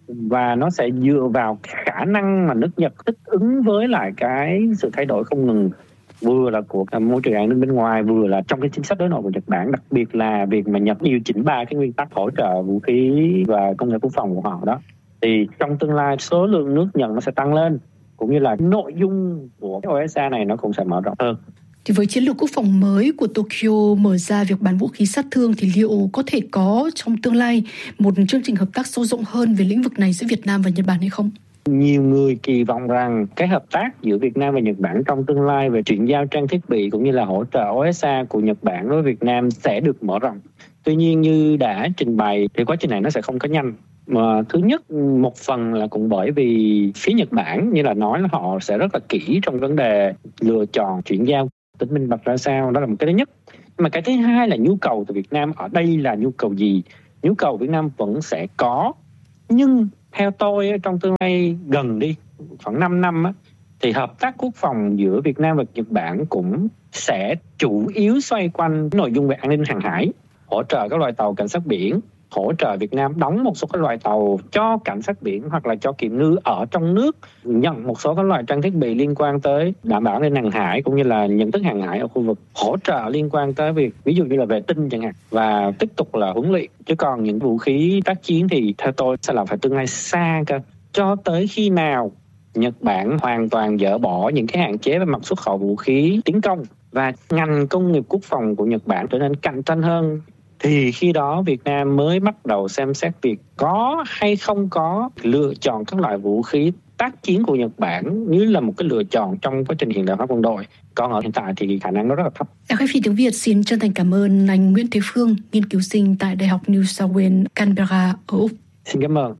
và nó sẽ dựa vào khả năng mà nước Nhật thích ứng với lại cái sự thay đổi không ngừng, vừa là của môi trường an ninh bên ngoài, vừa là trong cái chính sách đối nội của Nhật Bản, đặc biệt là việc mà Nhật điều chỉnh ba cái nguyên tắc hỗ trợ vũ khí và công nghệ quốc phòng của họ đó. Thì trong tương lai số lượng nước Nhật nó sẽ tăng lên, cũng như là nội dung của cái o ét a này nó cũng sẽ mở rộng hơn. Thì với chiến lược quốc phòng mới của Tokyo mở ra việc bán vũ khí sát thương thì liệu có thể có trong tương lai một chương trình hợp tác sâu rộng hơn về lĩnh vực này giữa Việt Nam và Nhật Bản hay không? Nhiều người kỳ vọng rằng cái hợp tác giữa Việt Nam và Nhật Bản trong tương lai về chuyển giao trang thiết bị cũng như là hỗ trợ o ét a của Nhật Bản đối với Việt Nam sẽ được mở rộng. Tuy nhiên như đã trình bày thì quá trình này nó sẽ không có nhanh. Mà thứ nhất, một phần là cũng bởi vì phía Nhật Bản như là nói là họ sẽ rất là kỹ trong vấn đề lựa chọn chuyển giao, tính minh bạch ra sao, đó là một cái thứ nhất. Mà cái thứ hai là nhu cầu từ Việt Nam ở đây là nhu cầu gì? Nhu cầu Việt Nam vẫn sẽ có, nhưng theo tôi trong tương lai gần đi, khoảng năm năm á, thì hợp tác quốc phòng giữa Việt Nam và Nhật Bản cũng sẽ chủ yếu xoay quanh nội dung về an ninh hàng hải, hỗ trợ các loại tàu cảnh sát biển, hỗ trợ Việt Nam đóng một số các loại tàu cho cảnh sát biển hoặc là cho kiểm ngư ở trong nước, nhận một số các loại trang thiết bị liên quan tới đảm bảo an ninh hàng hải cũng như là nhận thức hàng hải ở khu vực, hỗ trợ liên quan tới việc ví dụ như là vệ tinh chẳng hạn, và tiếp tục là huấn luyện. Chứ còn những vũ khí tác chiến thì theo tôi sẽ là phải tương lai xa cơ, cho tới khi nào Nhật Bản hoàn toàn dỡ bỏ những cái hạn chế về mặt xuất khẩu vũ khí tiến công và ngành công nghiệp quốc phòng của Nhật Bản trở nên cạnh tranh hơn, thì khi đó Việt Nam mới bắt đầu xem xét việc có hay không có lựa chọn các loại vũ khí tác chiến của Nhật Bản như là một cái lựa chọn trong quá trình hiện đại hóa quân đội. Còn ở hiện tại thì khả năng nó rất là thấp. Đài Phát thanh tiếng Việt xin chân thành cảm ơn anh Nguyễn Thế Phương, nghiên cứu sinh tại Đại học New South Wales, Canberra ở Úc. Xin cảm ơn.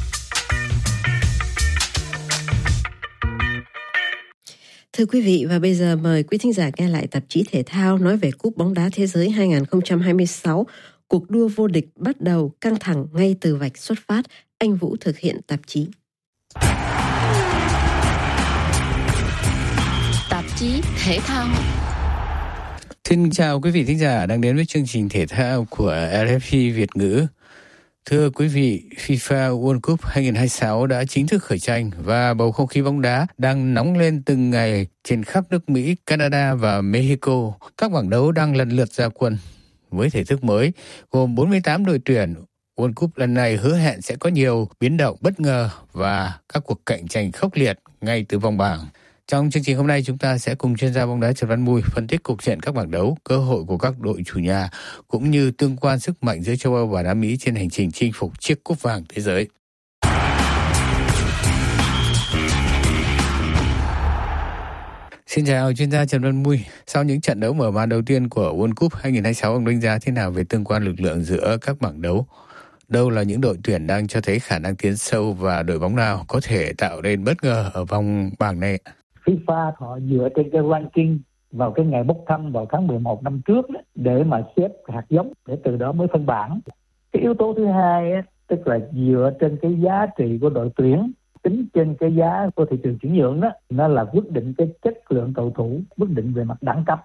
Thưa quý vị, và bây giờ mời quý thính giả nghe lại tạp chí thể thao nói về Cúp bóng đá thế giới hai không hai sáu. Cuộc đua vô địch bắt đầu căng thẳng ngay từ vạch xuất phát. Anh Vũ thực hiện tạp chí. Tạp chí thể thao. Xin chào quý vị thính giả đang đến với chương trình thể thao của rờ ép pê Việt ngữ. Thưa quý vị, FIFA World Cup hai không hai sáu đã chính thức khởi tranh và bầu không khí bóng đá đang nóng lên từng ngày trên khắp nước Mỹ, Canada và Mexico. Các bảng đấu đang lần lượt ra quân. Với thể thức mới, gồm bốn mươi tám đội tuyển, World Cup lần này hứa hẹn sẽ có nhiều biến động bất ngờ và các cuộc cạnh tranh khốc liệt ngay từ vòng bảng. Trong chương trình hôm nay, chúng ta sẽ cùng chuyên gia bóng đá Trần Văn Mui phân tích cục diện các bảng đấu, cơ hội của các đội chủ nhà, cũng như tương quan sức mạnh giữa châu Âu và Nam Mỹ trên hành trình chinh phục chiếc cúp vàng thế giới. Xin chào chuyên gia Trần Văn Mui. Sau những trận đấu mở màn đầu tiên của World Cup hai không hai sáu, ông đánh giá thế nào về tương quan lực lượng giữa các bảng đấu? Đâu là những đội tuyển đang cho thấy khả năng tiến sâu và đội bóng nào có thể tạo nên bất ngờ ở vòng bảng này? FIFA họ dựa trên cái ranking vào cái ngày bốc thăm vào tháng mười một năm trước đó, để mà xếp hạt giống, để từ đó mới phân bảng. Cái yếu tố thứ hai á, tức là dựa trên cái giá trị của đội tuyển, tính trên cái giá của thị trường chuyển nhượng đó, nó là quyết định cái chất lượng cầu thủ, quyết định về mặt đẳng cấp.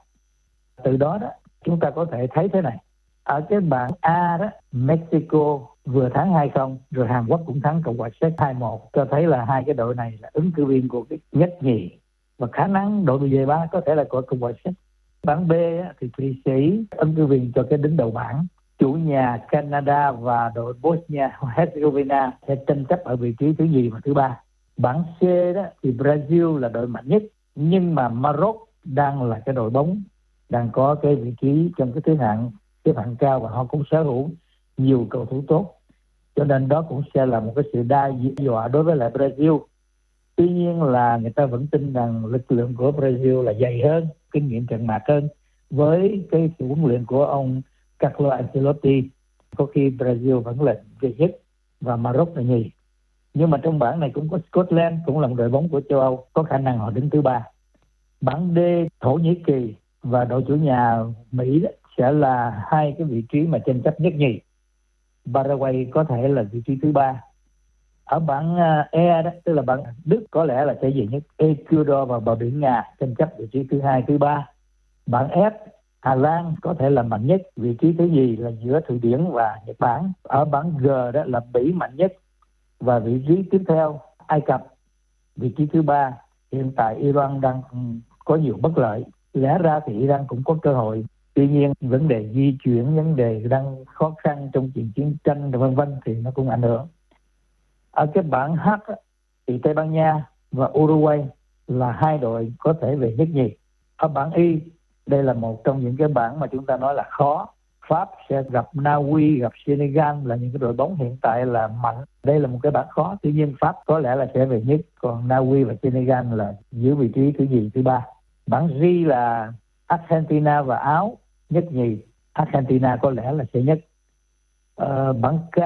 Từ đó đó chúng ta có thể thấy thế này. Ở cái bảng A đó, Mexico vừa thắng hai không, rồi Hàn Quốc cũng thắng Cộng hòa Séc hai một, cho thấy là hai cái đội này là ứng cử viên của cái nhất nhì, và khả năng đội về ba có thể là của Cộng hòa Séc. Bảng B á, thì Thụy Sĩ ứng cử viên cho cái đứng đầu bảng. Chủ nhà Canada và đội Bosnia Herzegovina sẽ tranh chấp ở vị trí thứ nhì và thứ ba. Bảng C đó thì Brazil là đội mạnh nhất, nhưng mà Maroc đang là cái đội bóng đang có cái vị trí trong cái thứ hạng xếp hạng cao, và họ cũng sở hữu nhiều cầu thủ tốt, cho nên đó cũng sẽ là một cái sự đa dọa đối với lại Brazil. Tuy nhiên là người ta vẫn tin rằng lực lượng của Brazil là dày hơn, kinh nghiệm trận mạc hơn, với cái sự huấn luyện của ông Carlo Ancelotti. Có khi Brazil vẫn là đệ nhất và Maroc là nhì. Nhưng mà trong bảng này cũng có Scotland, cũng là một đội bóng của châu Âu, có khả năng họ đứng thứ ba. Bảng D, Thổ Nhĩ Kỳ và đội chủ nhà Mỹ đó sẽ là hai cái vị trí mà tranh chấp nhất nhì. Paraguay có thể là vị trí thứ ba. Ở bảng E đó, tức là bảng Đức có lẽ là sẽ về nhất. Ecuador và bờ biển Nga tranh chấp vị trí thứ hai, thứ ba. Bảng F, Hà Lan có thể là mạnh nhất, vị trí thứ nhì là giữa Thụy Điển và Nhật Bản. Ở bảng G đó là Bỉ mạnh nhất, và vị trí tiếp theo Ai Cập, vị trí thứ ba. Hiện tại Iran đang có nhiều bất lợi, lẽ ra thì Iran cũng có cơ hội. Tuy nhiên vấn đề di chuyển, vấn đề đang khó khăn trong chuyện chiến tranh vân vân thì nó cũng ảnh hưởng. Ở cái bảng H thì Tây Ban Nha và Uruguay là hai đội có thể về nhất nhì. Ở bảng Y Đây là một trong những cái bảng mà chúng ta nói là khó. Pháp sẽ gặp Na Uy, gặp Senegal là những cái đội bóng hiện tại là mạnh. Đây là một cái bảng khó. Tuy nhiên Pháp có lẽ là sẽ về nhất, còn Na Uy và Senegal là giữ vị trí thứ nhì, thứ ba. Bảng G là Argentina và Áo nhất nhì. Argentina có lẽ là sẽ nhất. Ờ, bảng K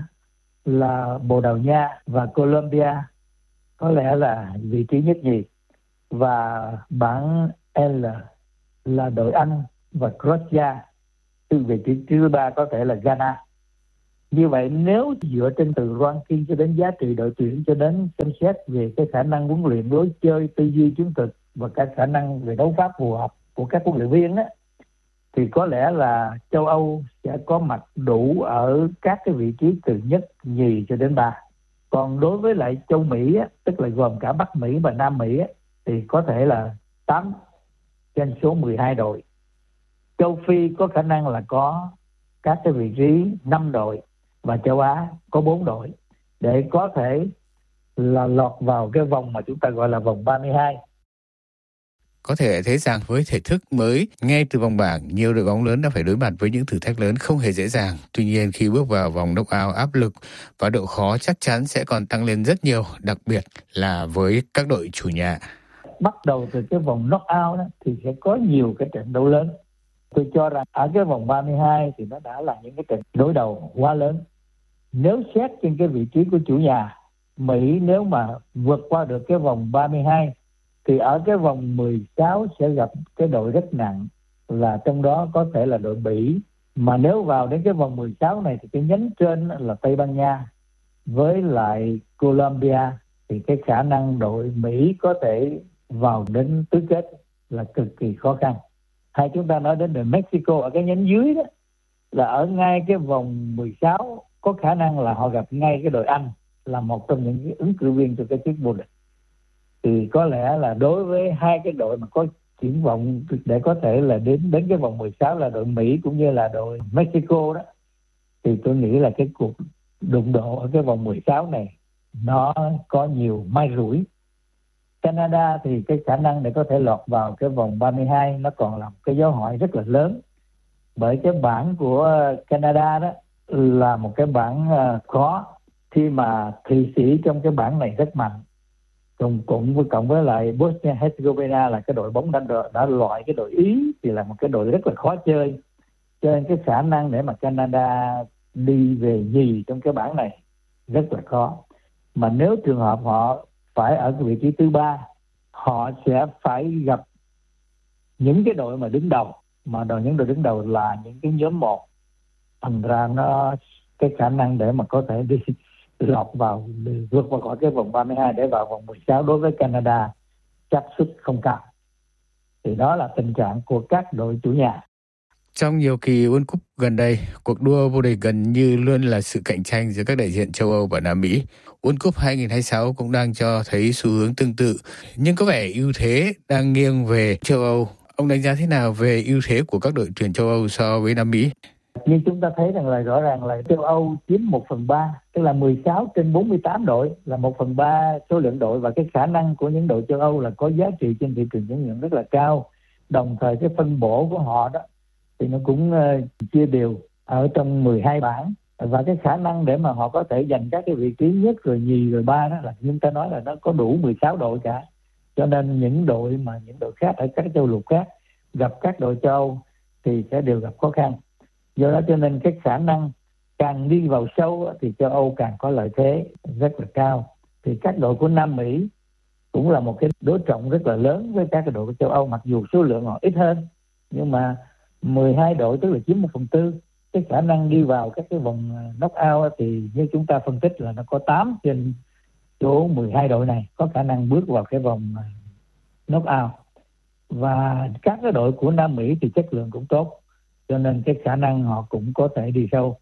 là Bồ Đào Nha và Colombia có lẽ là vị trí nhất nhì. Và bảng L là đội Anh và Croatia, từ vị trí thứ ba có thể là Ghana. Như vậy nếu dựa trên từ ranking cho đến giá trị đội tuyển, cho đến xem xét về cái khả năng huấn luyện, lối chơi, tư duy chiến thuật và các khả năng về đấu pháp phù hợp của các huấn luyện viên á, thì có lẽ là châu Âu sẽ có mặt đủ ở các cái vị trí từ nhất, nhì cho đến ba. Còn đối với lại châu Mỹ á, tức là gồm cả Bắc Mỹ và Nam Mỹ á, thì có thể là tám trên số mười hai đội. Châu Phi có khả năng là có các cái vị trí năm đội và châu Á có bốn đội để có thể là lọt vào cái vòng mà chúng ta gọi là vòng ba mươi hai. Có thể thấy rằng với thể thức mới, ngay từ vòng bảng, nhiều đội bóng lớn đã phải đối mặt với những thử thách lớn không hề dễ dàng. Tuy nhiên khi bước vào vòng knock-out, áp lực và độ khó chắc chắn sẽ còn tăng lên rất nhiều, đặc biệt là với các đội chủ nhà. Bắt đầu từ cái vòng knock-out đó, thì sẽ có nhiều cái trận đấu lớn. Tôi cho rằng ở cái vòng ba mươi hai thì nó đã là những cái trận đối đầu quá lớn. Nếu xét trên cái vị trí của chủ nhà, Mỹ nếu mà vượt qua được cái vòng ba mươi hai thì ở cái vòng mười sáu sẽ gặp cái đội rất nặng, là trong đó có thể là đội Bỉ. Mà nếu vào đến cái vòng mười sáu này thì cái nhánh trên là Tây Ban Nha với lại Colombia, thì cái khả năng đội Mỹ có thể vào đến tứ kết là cực kỳ khó khăn. Hay chúng ta nói đến đội Mexico ở cái nhánh dưới đó, là ở ngay cái vòng mười sáu có khả năng là họ gặp ngay cái đội Anh, là một trong những cái ứng cử viên cho cái chức vô địch. Thì có lẽ là đối với hai cái đội mà có triển vọng để có thể là đến đến cái vòng mười sáu là đội Mỹ cũng như là đội Mexico đó, thì tôi nghĩ là cái cuộc đụng độ ở cái vòng mười sáu này nó có nhiều may rủi. Canada thì cái khả năng để có thể lọt vào cái vòng ba mươi hai nó còn là một cái dấu hỏi rất là lớn. Bởi cái bảng của Canada đó là một cái bảng khó, khi mà Thụy Sĩ trong cái bảng này rất mạnh. Cùng cùng với cộng với lại Bosnia Herzegovina là cái đội bóng đã, đã loại cái đội Ý thì là một cái đội rất là khó chơi. Cho nên cái khả năng để mà Canada đi về nhì trong cái bảng này rất là khó. Mà nếu trường hợp họ phải ở cái vị trí thứ ba, họ sẽ phải gặp những cái đội mà đứng đầu, mà đội những đội đứng đầu là những cái nhóm một. Thành ra nó cái khả năng để mà có thể đi lọt vào, vượt qua khỏi cái vòng ba mươi hai để vào vòng mười sáu đối với Canada xác suất không cao. Thì đó là tình trạng của các đội chủ nhà. Trong nhiều kỳ World Cup gần đây, cuộc đua vô địch gần như luôn là sự cạnh tranh giữa các đại diện châu Âu và Nam Mỹ. World Cup hai không hai sáu cũng đang cho thấy xu hướng tương tự, nhưng có vẻ ưu thế đang nghiêng về châu Âu. Ông đánh giá thế nào về ưu thế của các đội tuyển châu Âu so với Nam Mỹ? Như chúng ta thấy rằng là rõ ràng là châu Âu chiếm một phần ba, tức là mười sáu trên bốn mươi tám đội, là một phần ba số lượng đội, và cái khả năng của những đội châu Âu là có giá trị trên thị trường chuyển nhượng rất là cao. Đồng thời cái phân bổ của họ đó thì nó cũng uh, chia đều ở trong mười hai bảng, và cái khả năng để mà họ có thể giành các cái vị trí nhất rồi nhì rồi ba đó là chúng ta nói là nó có đủ mười sáu đội cả. Cho nên những đội mà những đội khác ở các châu lục khác gặp các đội châu Âu thì sẽ đều gặp khó khăn. Do đó cho nên cái khả năng càng đi vào sâu thì châu Âu càng có lợi thế rất là cao. Thì các đội của Nam Mỹ cũng là một cái đối trọng rất là lớn với các cái đội của châu Âu, mặc dù số lượng họ ít hơn, nhưng mà mười hai đội tức là chiếm một phần tư. Cái khả năng đi vào các cái vòng knock-out thì như chúng ta phân tích là nó có tám trên số mười hai đội này có khả năng bước vào cái vòng knock-out. Và các cái đội của Nam Mỹ thì chất lượng cũng tốt, cho nên cái khả năng họ cũng có thể đi sâu.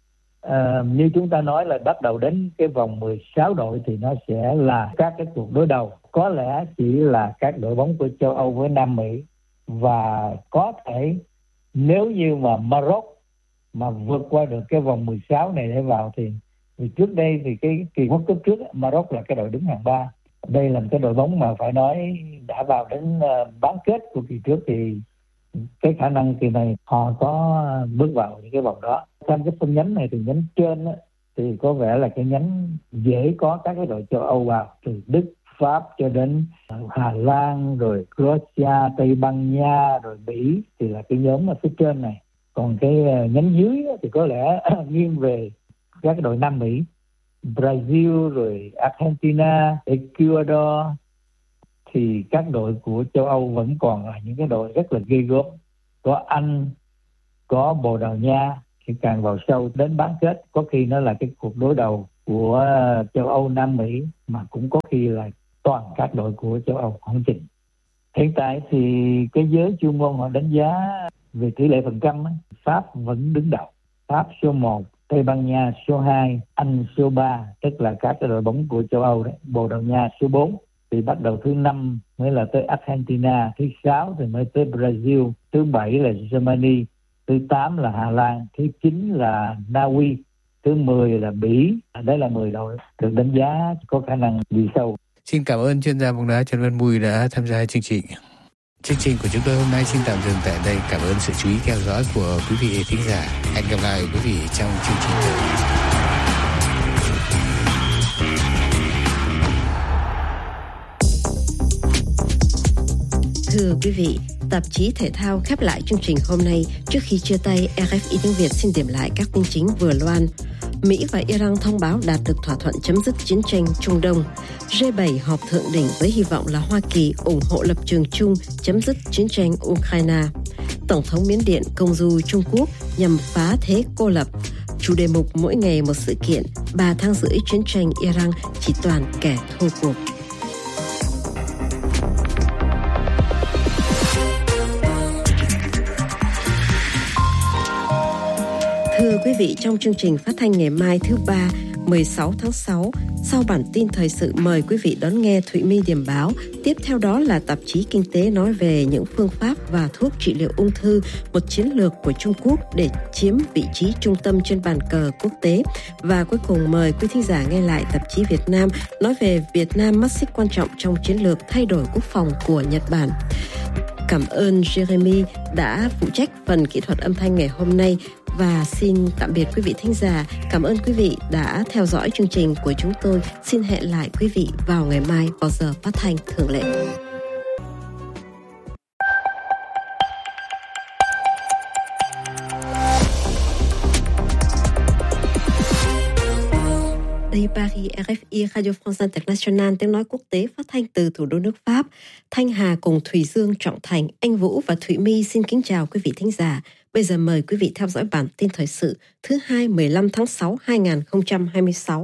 À, như chúng ta nói là bắt đầu đến cái vòng mười sáu đội thì nó sẽ là các cái cuộc đối đầu. Có lẽ chỉ là các đội bóng của châu Âu với Nam Mỹ, và có thể nếu như mà Maroc mà vượt qua được cái vòng mười sáu này để vào thì, vì trước đây thì cái kỳ World Cup trước Maroc là cái đội đứng hạng ba. Đây là một cái đội bóng mà phải nói đã vào đến bán kết của kỳ trước thì cái khả năng kỳ này họ có bước vào những cái vòng đó. Trong cái phân nhánh này thì nhánh trên á, thì có vẻ là cái nhánh dễ có các cái đội châu Âu vào, từ Đức, Pháp cho đến Hà Lan, rồi Croatia, Tây Ban Nha, rồi Bỉ thì là cái nhóm ở phía trên này. Còn cái nhánh dưới thì có lẽ nghiêng về các cái đội Nam Mỹ, Brazil, rồi Argentina, Ecuador. Thì các đội của châu Âu vẫn còn là những cái đội rất là ghê gớm. Có Anh, có Bồ Đào Nha, thì càng vào sâu đến bán kết có khi nó là cái cuộc đối đầu của châu Âu Nam Mỹ, mà cũng có khi là toàn các đội của châu Âu không chừng. Hiện tại thì cái giới chuyên môn họ đánh giá về tỷ lệ phần trăm, Pháp vẫn đứng đầu. Pháp số một, Tây Ban Nha số hai, Anh số ba, tức là các cái đội bóng của châu Âu đấy. Bồ Đào Nha số bốn, thì bắt đầu thứ năm mới là tới Argentina, thứ sáu thì mới tới Brazil, thứ bảy là Germany, thứ tám là Hà Lan, thứ chín là Na Uy, thứ mười là Bỉ. Đấy là mười đội được đánh giá có khả năng đi sâu. Xin cảm ơn chuyên gia bóng đá Trần Văn Mùi đã tham gia chương trình. Chương trình của chúng tôi hôm nay xin tạm dừng tại đây. Cảm ơn sự chú ý theo dõi của quý vị thính giả. Hẹn gặp lại quý vị trong chương trình tới. Thưa quý vị, tạp chí thể thao khép lại chương trình hôm nay. Trước khi chia tay, rờ ép i tiếng Việt xin điểm lại các tin chính vừa loan. Mỹ và Iran thông báo đạt được thỏa thuận chấm dứt chiến tranh Trung Đông. G bảy họp thượng đỉnh với hy vọng là Hoa Kỳ ủng hộ lập trường chung chấm dứt chiến tranh Ukraine. Tổng thống Miến Điện công du Trung Quốc nhằm phá thế cô lập. Chủ đề mục mỗi ngày một sự kiện, ba tháng rưỡi chiến tranh Iran chỉ toàn kẻ thua cuộc. Thưa quý vị, trong chương trình phát thanh ngày mai thứ ba, mười sáu tháng sáu, sau bản tin thời sự mời quý vị đón nghe Thụy My điểm báo. Tiếp theo đó là tạp chí Kinh tế nói về những phương pháp và thuốc trị liệu ung thư, một chiến lược của Trung Quốc để chiếm vị trí trung tâm trên bàn cờ quốc tế. Và cuối cùng mời quý thính giả nghe lại tạp chí Việt Nam nói về Việt Nam mắt xích quan trọng trong chiến lược thay đổi quốc phòng của Nhật Bản. Cảm ơn Jeremy đã phụ trách phần kỹ thuật âm thanh ngày hôm nay. Và xin tạm biệt quý vị thính giả. Cảm ơn quý vị đã theo dõi chương trình của chúng tôi. Xin hẹn lại quý vị vào ngày mai vào giờ phát thanh thường lệ. Đây Paris, rờ ép i Radio France International, tiếng nói quốc tế phát thanh từ thủ đô nước Pháp. Thanh Hà cùng Thủy Dương, Trọng Thành, Anh Vũ và Thụy My xin kính chào quý vị thính giả. Bây giờ mời quý vị theo dõi bản tin thời sự thứ hai mười lăm tháng sáu hai nghìn không trăm hai mươi sáu.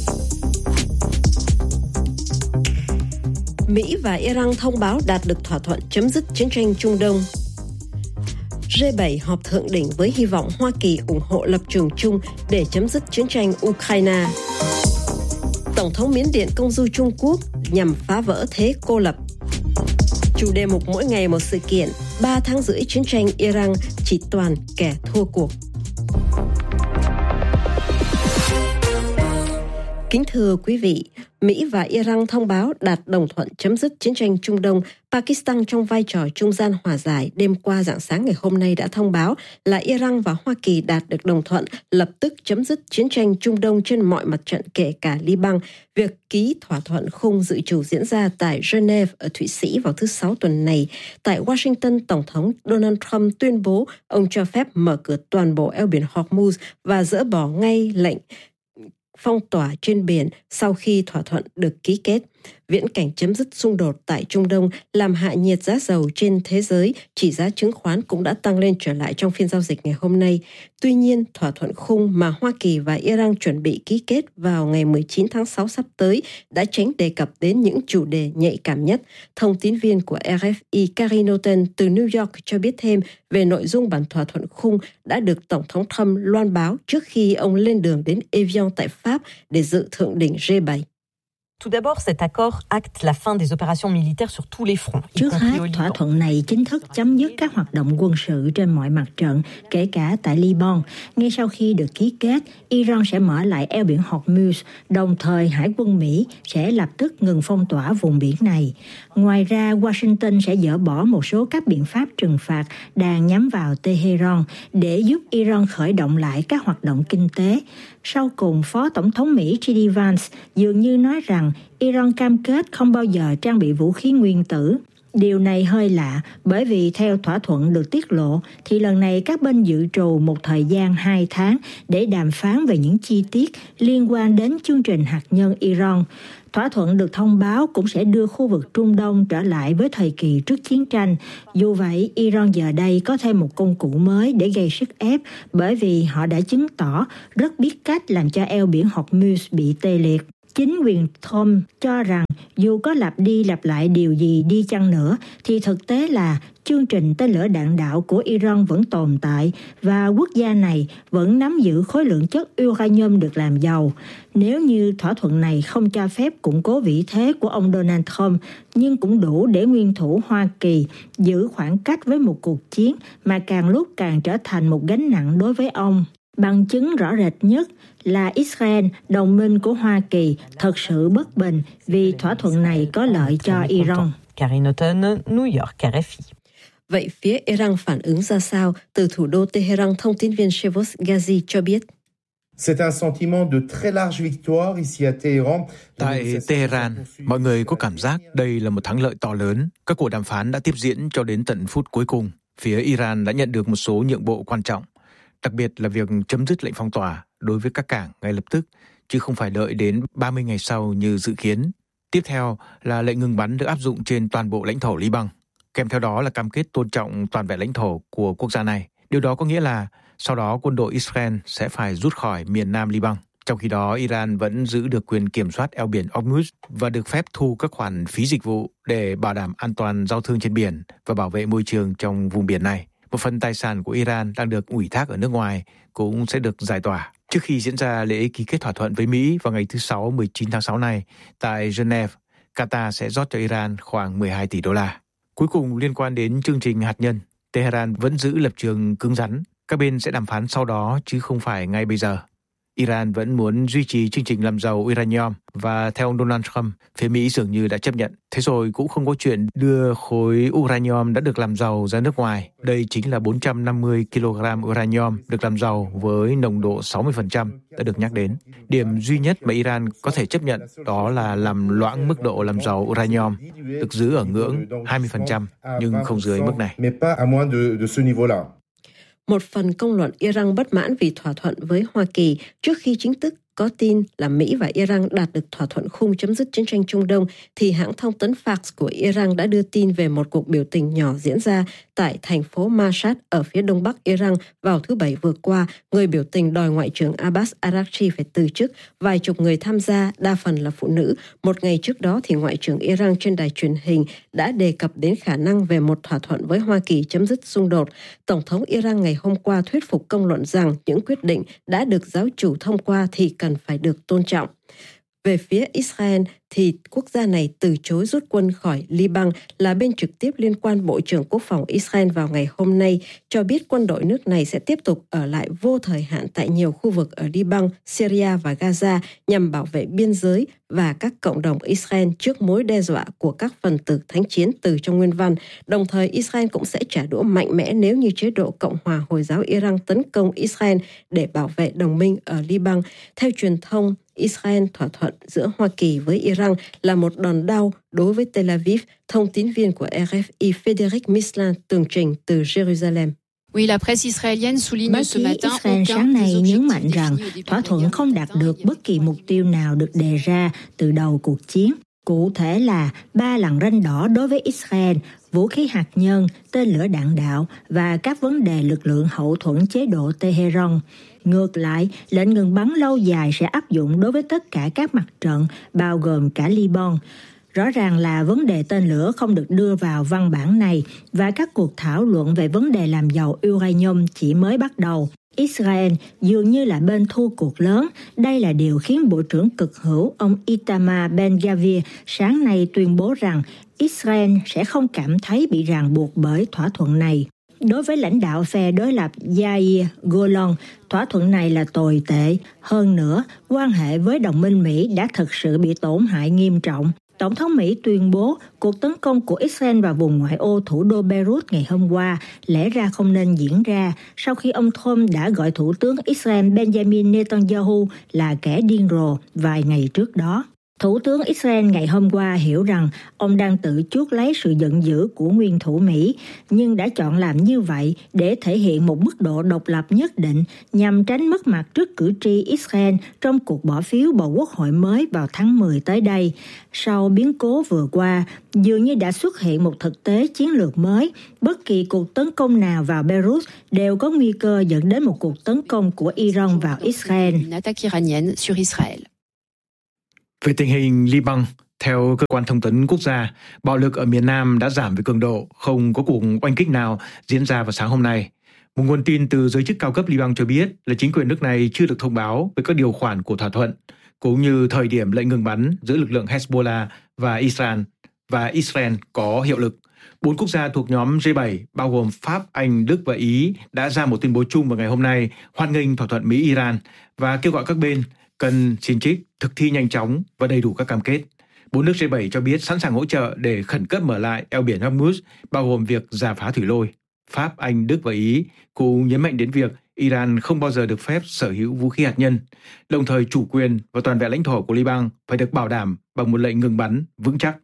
Mỹ và Iran thông báo đạt được thỏa thuận chấm dứt chiến tranh Trung Đông. G bảy họp thượng đỉnh với hy vọng Hoa Kỳ ủng hộ lập trường chung để chấm dứt chiến tranh Ukraine. Tổng thống Miến Điện công du Trung Quốc nhằm phá vỡ thế cô lập. Chủ đề mục mỗi ngày một sự kiện, ba tháng rưỡi chiến tranh Iran chỉ toàn kẻ thua cuộc. Kính thưa quý vị, Mỹ và Iran thông báo đạt đồng thuận chấm dứt chiến tranh Trung Đông. Pakistan trong vai trò trung gian hòa giải đêm qua rạng sáng ngày hôm nay đã thông báo là Iran và Hoa Kỳ đạt được đồng thuận lập tức chấm dứt chiến tranh Trung Đông trên mọi mặt trận kể cả Liban. Việc ký thỏa thuận khung dự trù diễn ra tại Geneva ở Thụy Sĩ vào thứ Sáu tuần này. Tại Washington, Tổng thống Donald Trump tuyên bố ông cho phép mở cửa toàn bộ eo biển Hormuz và dỡ bỏ ngay lệnh phong tỏa trên biển sau khi thỏa thuận được ký kết. Viễn cảnh chấm dứt xung đột tại Trung Đông làm hạ nhiệt giá dầu trên thế giới, chỉ giá chứng khoán cũng đã tăng lên trở lại trong phiên giao dịch ngày hôm nay. Tuy nhiên, thỏa thuận khung mà Hoa Kỳ và Iran chuẩn bị ký kết vào ngày mười chín tháng sáu sắp tới đã tránh đề cập đến những chủ đề nhạy cảm nhất. Thông tín viên của rờ ép i Carrie Norton từ New York cho biết thêm về nội dung bản thỏa thuận khung đã được Tổng thống Trump loan báo trước khi ông lên đường đến Evian tại Pháp để dự thượng đỉnh G bảy. Tout d'abord, cet accord acte la fin des opérations militaires sur tous les fronts. Trước hết, thỏa thuận này chính thức chấm dứt các hoạt động quân sự trên mọi mặt trận, kể cả tại Liban. Ngay sau khi được ký kết, Iran sẽ mở lại eo biển Hormuz, đồng thời Hải quân Mỹ sẽ lập tức ngừng phong tỏa vùng biển này. Ngoài ra, Washington sẽ dỡ bỏ một số các biện pháp trừng phạt đang nhắm vào Tehran để giúp Iran khởi động lại các hoạt động kinh tế. Sau cùng, Phó Tổng thống Mỹ giê đê Vance dường như nói rằng Iran cam kết không bao giờ trang bị vũ khí nguyên tử. Điều này hơi lạ bởi vì theo thỏa thuận được tiết lộ thì lần này các bên dự trù một thời gian hai tháng để đàm phán về những chi tiết liên quan đến chương trình hạt nhân Iran. Thỏa thuận được thông báo cũng sẽ đưa khu vực Trung Đông trở lại với thời kỳ trước chiến tranh. Dù vậy, Iran giờ đây có thêm một công cụ mới để gây sức ép bởi vì họ đã chứng tỏ rất biết cách làm cho eo biển Hormuz bị tê liệt. Chính quyền Trump cho rằng dù có lặp đi lặp lại điều gì đi chăng nữa thì thực tế là chương trình tên lửa đạn đạo của Iran vẫn tồn tại và quốc gia này vẫn nắm giữ khối lượng chất uranium được làm giàu. Nếu như thỏa thuận này không cho phép củng cố vị thế của ông Donald Trump, nhưng cũng đủ để nguyên thủ Hoa Kỳ giữ khoảng cách với một cuộc chiến mà càng lúc càng trở thành một gánh nặng đối với ông. Bằng chứng rõ rệt nhất là Israel, đồng minh của Hoa Kỳ, thật sự bất bình vì thỏa thuận này có lợi cho Iran. Karine Houghton, New York, R F I. Vậy phía Iran phản ứng ra sao? Từ thủ đô Tehran, thông tin viên Shehvoz Ghazi cho biết. C'est un sentiment de très large victoire ici à Téhéran. Tại Tehran, mọi người có cảm giác đây là một thắng lợi to lớn. Các cuộc đàm phán đã tiếp diễn cho đến tận phút cuối cùng. Phía Iran đã nhận được một số nhượng bộ quan trọng, đặc biệt là việc chấm dứt lệnh phong tỏa đối với các cảng ngay lập tức, chứ không phải đợi đến ba mươi ngày sau như dự kiến. Tiếp theo là lệnh ngừng bắn được áp dụng trên toàn bộ lãnh thổ Liban. Kèm theo đó là cam kết tôn trọng toàn vẹn lãnh thổ của quốc gia này. Điều đó có nghĩa là sau đó quân đội Israel sẽ phải rút khỏi miền nam Liban. Trong khi đó, Iran vẫn giữ được quyền kiểm soát eo biển Hormuz và được phép thu các khoản phí dịch vụ để bảo đảm an toàn giao thương trên biển và bảo vệ môi trường trong vùng biển này. Một phần tài sản của Iran đang được ủy thác ở nước ngoài cũng sẽ được giải tỏa. Trước khi diễn ra lễ ký kết thỏa thuận với Mỹ vào ngày thứ Sáu mười chín tháng sáu này tại Geneva, Qatar sẽ rót cho Iran khoảng mười hai tỷ đô la. Cuối cùng, liên quan đến chương trình hạt nhân, Tehran vẫn giữ lập trường cứng rắn. Các bên sẽ đàm phán sau đó chứ không phải ngay bây giờ. Iran vẫn muốn duy trì chương trình làm giàu uranium và theo ông Donald Trump, phía Mỹ dường như đã chấp nhận. Thế rồi cũng không có chuyện đưa khối uranium đã được làm giàu ra nước ngoài. Đây chính là bốn trăm năm mươi ki lô gam uranium được làm giàu với nồng độ sáu mươi phần trăm đã được nhắc đến. Điểm duy nhất mà Iran có thể chấp nhận đó là làm loãng mức độ làm giàu uranium, được giữ ở ngưỡng hai mươi phần trăm nhưng không dưới mức này. Một phần công luận Iran bất mãn vì thỏa thuận với Hoa Kỳ trước khi chính thức có tin là Mỹ và Iran đạt được thỏa thuận khung chấm dứt chiến tranh Trung Đông, thì hãng thông tấn Fars của Iran đã đưa tin về một cuộc biểu tình nhỏ diễn ra tại thành phố Mashhad ở phía đông bắc Iran vào thứ Bảy vừa qua. Người biểu tình đòi Ngoại trưởng Abbas Araghchi phải từ chức, vài chục người tham gia, đa phần là phụ nữ. Một ngày trước đó thì Ngoại trưởng Iran trên đài truyền hình đã đề cập đến khả năng về một thỏa thuận với Hoa Kỳ chấm dứt xung đột. Tổng thống Iran ngày hôm qua thuyết phục công luận rằng những quyết định đã được giáo chủ thông qua thì cần phải được tôn trọng. Về phía Israel thì quốc gia này từ chối rút quân khỏi Liban. Là bên trực tiếp liên quan, Bộ trưởng Quốc phòng Israel vào ngày hôm nay cho biết quân đội nước này sẽ tiếp tục ở lại vô thời hạn tại nhiều khu vực ở Liban, Syria và Gaza nhằm bảo vệ biên giới và các cộng đồng Israel trước mối đe dọa của các phần tử thánh chiến từ trong nguyên văn. Đồng thời, Israel cũng sẽ trả đũa mạnh mẽ nếu như chế độ Cộng hòa Hồi giáo Iran tấn công Israel để bảo vệ đồng minh ở Liban. Theo truyền thông Israel, thỏa thuận giữa Hoa Kỳ với Iran là một đòn đau đối với Tel Aviv, thông tín viên của R F I Frédéric Mislin tường trình từ Jerusalem. Oui, la presse israélienne souligne ce matin Israel sáng nay nhấn mạnh rằng thỏa thuận không đạt được bất kỳ mục tiêu nào được đề ra từ đầu cuộc chiến. Cụ thể là ba lằn ranh đỏ đối với Israel, vũ khí hạt nhân, tên lửa đạn đạo và các vấn đề lực lượng hậu thuẫn chế độ Tehran. Ngược lại, lệnh ngừng bắn lâu dài sẽ áp dụng đối với tất cả các mặt trận, bao gồm cả Liban. Rõ ràng là vấn đề tên lửa không được đưa vào văn bản này và các cuộc thảo luận về vấn đề làm giàu uranium chỉ mới bắt đầu. Israel dường như là bên thua cuộc lớn. Đây là điều khiến Bộ trưởng cực hữu ông Itamar Ben-Gvir sáng nay tuyên bố rằng Israel sẽ không cảm thấy bị ràng buộc bởi thỏa thuận này. Đối với lãnh đạo phe đối lập Yair Golan, thỏa thuận này là tồi tệ. Hơn nữa, quan hệ với đồng minh Mỹ đã thực sự bị tổn hại nghiêm trọng. Tổng thống Mỹ tuyên bố cuộc tấn công của Israel vào vùng ngoại ô thủ đô Beirut ngày hôm qua lẽ ra không nên diễn ra sau khi ông Trump đã gọi Thủ tướng Israel Benjamin Netanyahu là kẻ điên rồ vài ngày trước đó. Thủ tướng Israel ngày hôm qua hiểu rằng ông đang tự chuốc lấy sự giận dữ của nguyên thủ Mỹ, nhưng đã chọn làm như vậy để thể hiện một mức độ độc lập nhất định nhằm tránh mất mặt trước cử tri Israel trong cuộc bỏ phiếu bầu quốc hội mới vào tháng mười tới đây. Sau biến cố vừa qua, dường như đã xuất hiện một thực tế chiến lược mới. Bất kỳ cuộc tấn công nào vào Beirut đều có nguy cơ dẫn đến một cuộc tấn công của Iran vào Israel. Về tình hình Liban, theo cơ quan thông tấn quốc gia, bạo lực ở miền Nam đã giảm về cường độ, không có cuộc oanh kích nào diễn ra vào sáng hôm nay. Một nguồn tin từ giới chức cao cấp Liban cho biết là chính quyền nước này chưa được thông báo về các điều khoản của thỏa thuận, cũng như thời điểm lệnh ngừng bắn giữa lực lượng Hezbollah và Israel và Israel có hiệu lực. Bốn quốc gia thuộc nhóm G bảy, bao gồm Pháp, Anh, Đức và Ý, đã ra một tuyên bố chung vào ngày hôm nay hoan nghênh thỏa thuận Mỹ-Iran và kêu gọi các bên cần xin trích, thực thi nhanh chóng và đầy đủ các cam kết. Bốn nước G bảy cho biết sẵn sàng hỗ trợ để khẩn cấp mở lại eo biển Hormuz, bao gồm việc rà phá thủy lôi. Pháp, Anh, Đức và Ý cũng nhấn mạnh đến việc Iran không bao giờ được phép sở hữu vũ khí hạt nhân, đồng thời chủ quyền và toàn vẹn lãnh thổ của Liban phải được bảo đảm bằng một lệnh ngừng bắn vững chắc.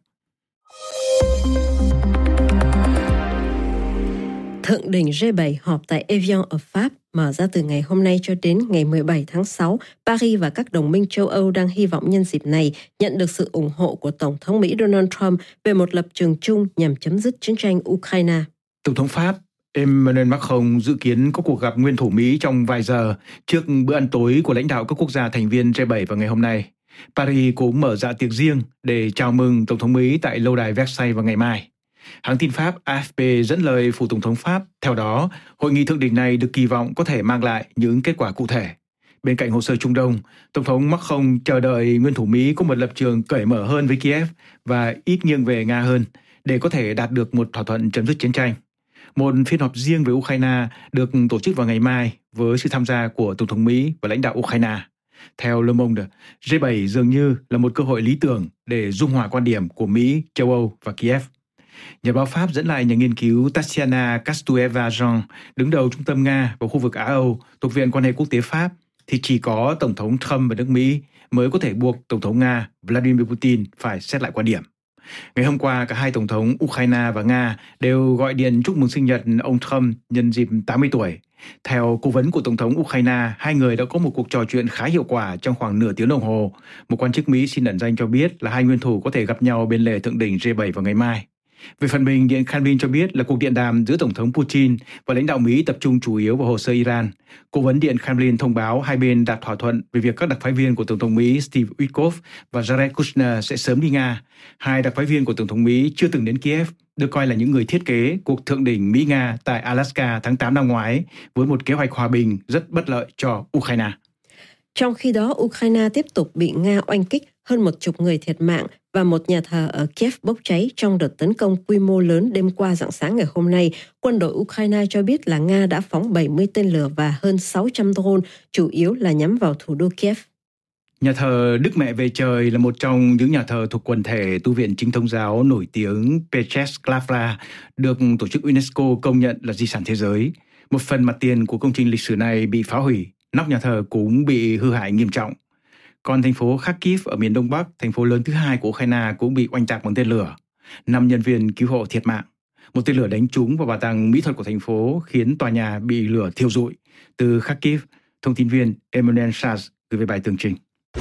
Thượng đỉnh G bảy họp tại Evian ở Pháp mở ra từ ngày hôm nay cho đến ngày mười bảy tháng sáu. Paris và các đồng minh châu Âu đang hy vọng nhân dịp này nhận được sự ủng hộ của Tổng thống Mỹ Donald Trump về một lập trường chung nhằm chấm dứt chiến tranh Ukraine. Tổng thống Pháp Emmanuel Macron dự kiến có cuộc gặp nguyên thủ Mỹ trong vài giờ trước bữa ăn tối của lãnh đạo các quốc gia thành viên G bảy vào ngày hôm nay. Paris cũng mở dạ tiệc riêng để chào mừng Tổng thống Mỹ tại lâu đài Versailles vào ngày mai. Hãng tin Pháp A F P dẫn lời phủ Tổng thống Pháp, theo đó, hội nghị thượng đỉnh này được kỳ vọng có thể mang lại những kết quả cụ thể. Bên cạnh hồ sơ Trung Đông, Tổng thống Macron chờ đợi nguyên thủ Mỹ có một lập trường cởi mở hơn với Kiev và ít nghiêng về Nga hơn để có thể đạt được một thỏa thuận chấm dứt chiến tranh. Một phiên họp riêng về Ukraine được tổ chức vào ngày mai với sự tham gia của Tổng thống Mỹ và lãnh đạo Ukraine. Theo Le Monde, G bảy dường như là một cơ hội lý tưởng để dung hòa quan điểm của Mỹ, châu Âu và Kiev. Nhà báo Pháp dẫn lại nhà nghiên cứu Tatiana Castueva-Jean, đứng đầu trung tâm Nga và khu vực Á-Âu thuộc Viện Quan hệ Quốc tế Pháp, thì chỉ có Tổng thống Trump và nước Mỹ mới có thể buộc Tổng thống Nga Vladimir Putin phải xét lại quan điểm. Ngày hôm qua, cả hai Tổng thống Ukraine và Nga đều gọi điện chúc mừng sinh nhật ông Trump nhân dịp tám mươi tuổi. Theo cố vấn của Tổng thống Ukraine, hai người đã có một cuộc trò chuyện khá hiệu quả trong khoảng nửa tiếng đồng hồ. Một quan chức Mỹ xin ẩn danh cho biết là hai nguyên thủ có thể gặp nhau bên lề thượng đỉnh G bảy vào ngày mai. Về phần mình, Điện Kremlin cho biết là cuộc điện đàm giữa Tổng thống Putin và lãnh đạo Mỹ tập trung chủ yếu vào hồ sơ Iran. Cố vấn Điện Kremlin thông báo hai bên đạt thỏa thuận về việc các đặc phái viên của Tổng thống Mỹ Steve Witkoff và Jared Kushner sẽ sớm đi Nga. Hai đặc phái viên của Tổng thống Mỹ chưa từng đến Kiev, được coi là những người thiết kế cuộc thượng đỉnh Mỹ-Nga tại Alaska tháng tám năm ngoái với một kế hoạch hòa bình rất bất lợi cho Ukraine. Trong khi đó, Ukraine tiếp tục bị Nga oanh kích, hơn một chục người thiệt mạng và một nhà thờ ở Kiev bốc cháy trong đợt tấn công quy mô lớn đêm qua rạng sáng ngày hôm nay. Quân đội Ukraine cho biết là Nga đã phóng bảy mươi tên lửa và hơn sáu trăm drone, chủ yếu là nhắm vào thủ đô Kiev. Nhà thờ Đức Mẹ về Trời là một trong những nhà thờ thuộc quần thể tu viện chính thống giáo nổi tiếng Petresklavra, được tổ chức UNESCO công nhận là di sản thế giới. Một phần mặt tiền của công trình lịch sử này bị phá hủy, nóc nhà thờ cũng bị hư hại nghiêm trọng. Còn thành phố Kharkiv ở miền Đông Bắc, thành phố lớn thứ hai của Ukraine, cũng bị oanh tạc bằng tên lửa. Năm nhân viên cứu hộ thiệt mạng. Một tên lửa đánh trúng vào bảo tàng mỹ thuật của thành phố khiến tòa nhà bị lửa thiêu rụi. Từ Kharkiv, thông tin viên Emmanuel Charles gửi về bài tường trình.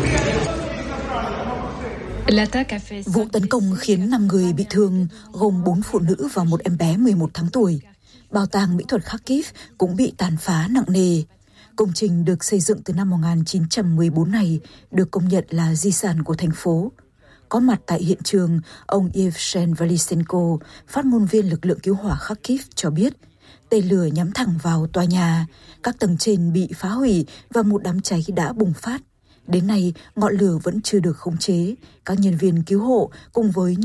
Vụ tấn công khiến năm người bị thương, gồm bốn phụ nữ và một em bé mười một tháng tuổi. Bảo tàng mỹ thuật Kharkiv cũng bị tàn phá nặng nề. Công trình được xây dựng từ năm một nghìn chín trăm mười bốn này được công nhận là di sản của thành phố. Có mặt tại hiện trường, ông Yevhen Valisenko, phát ngôn viên lực lượng cứu hỏa Kharkiv cho biết, Tên lửa nhắm thẳng vào tòa nhà, các tầng trên bị phá hủy và một đám cháy đã bùng phát. Đến nay, ngọn lửa vẫn chưa được khống chế. Các nhân viên cứu hộ cùng với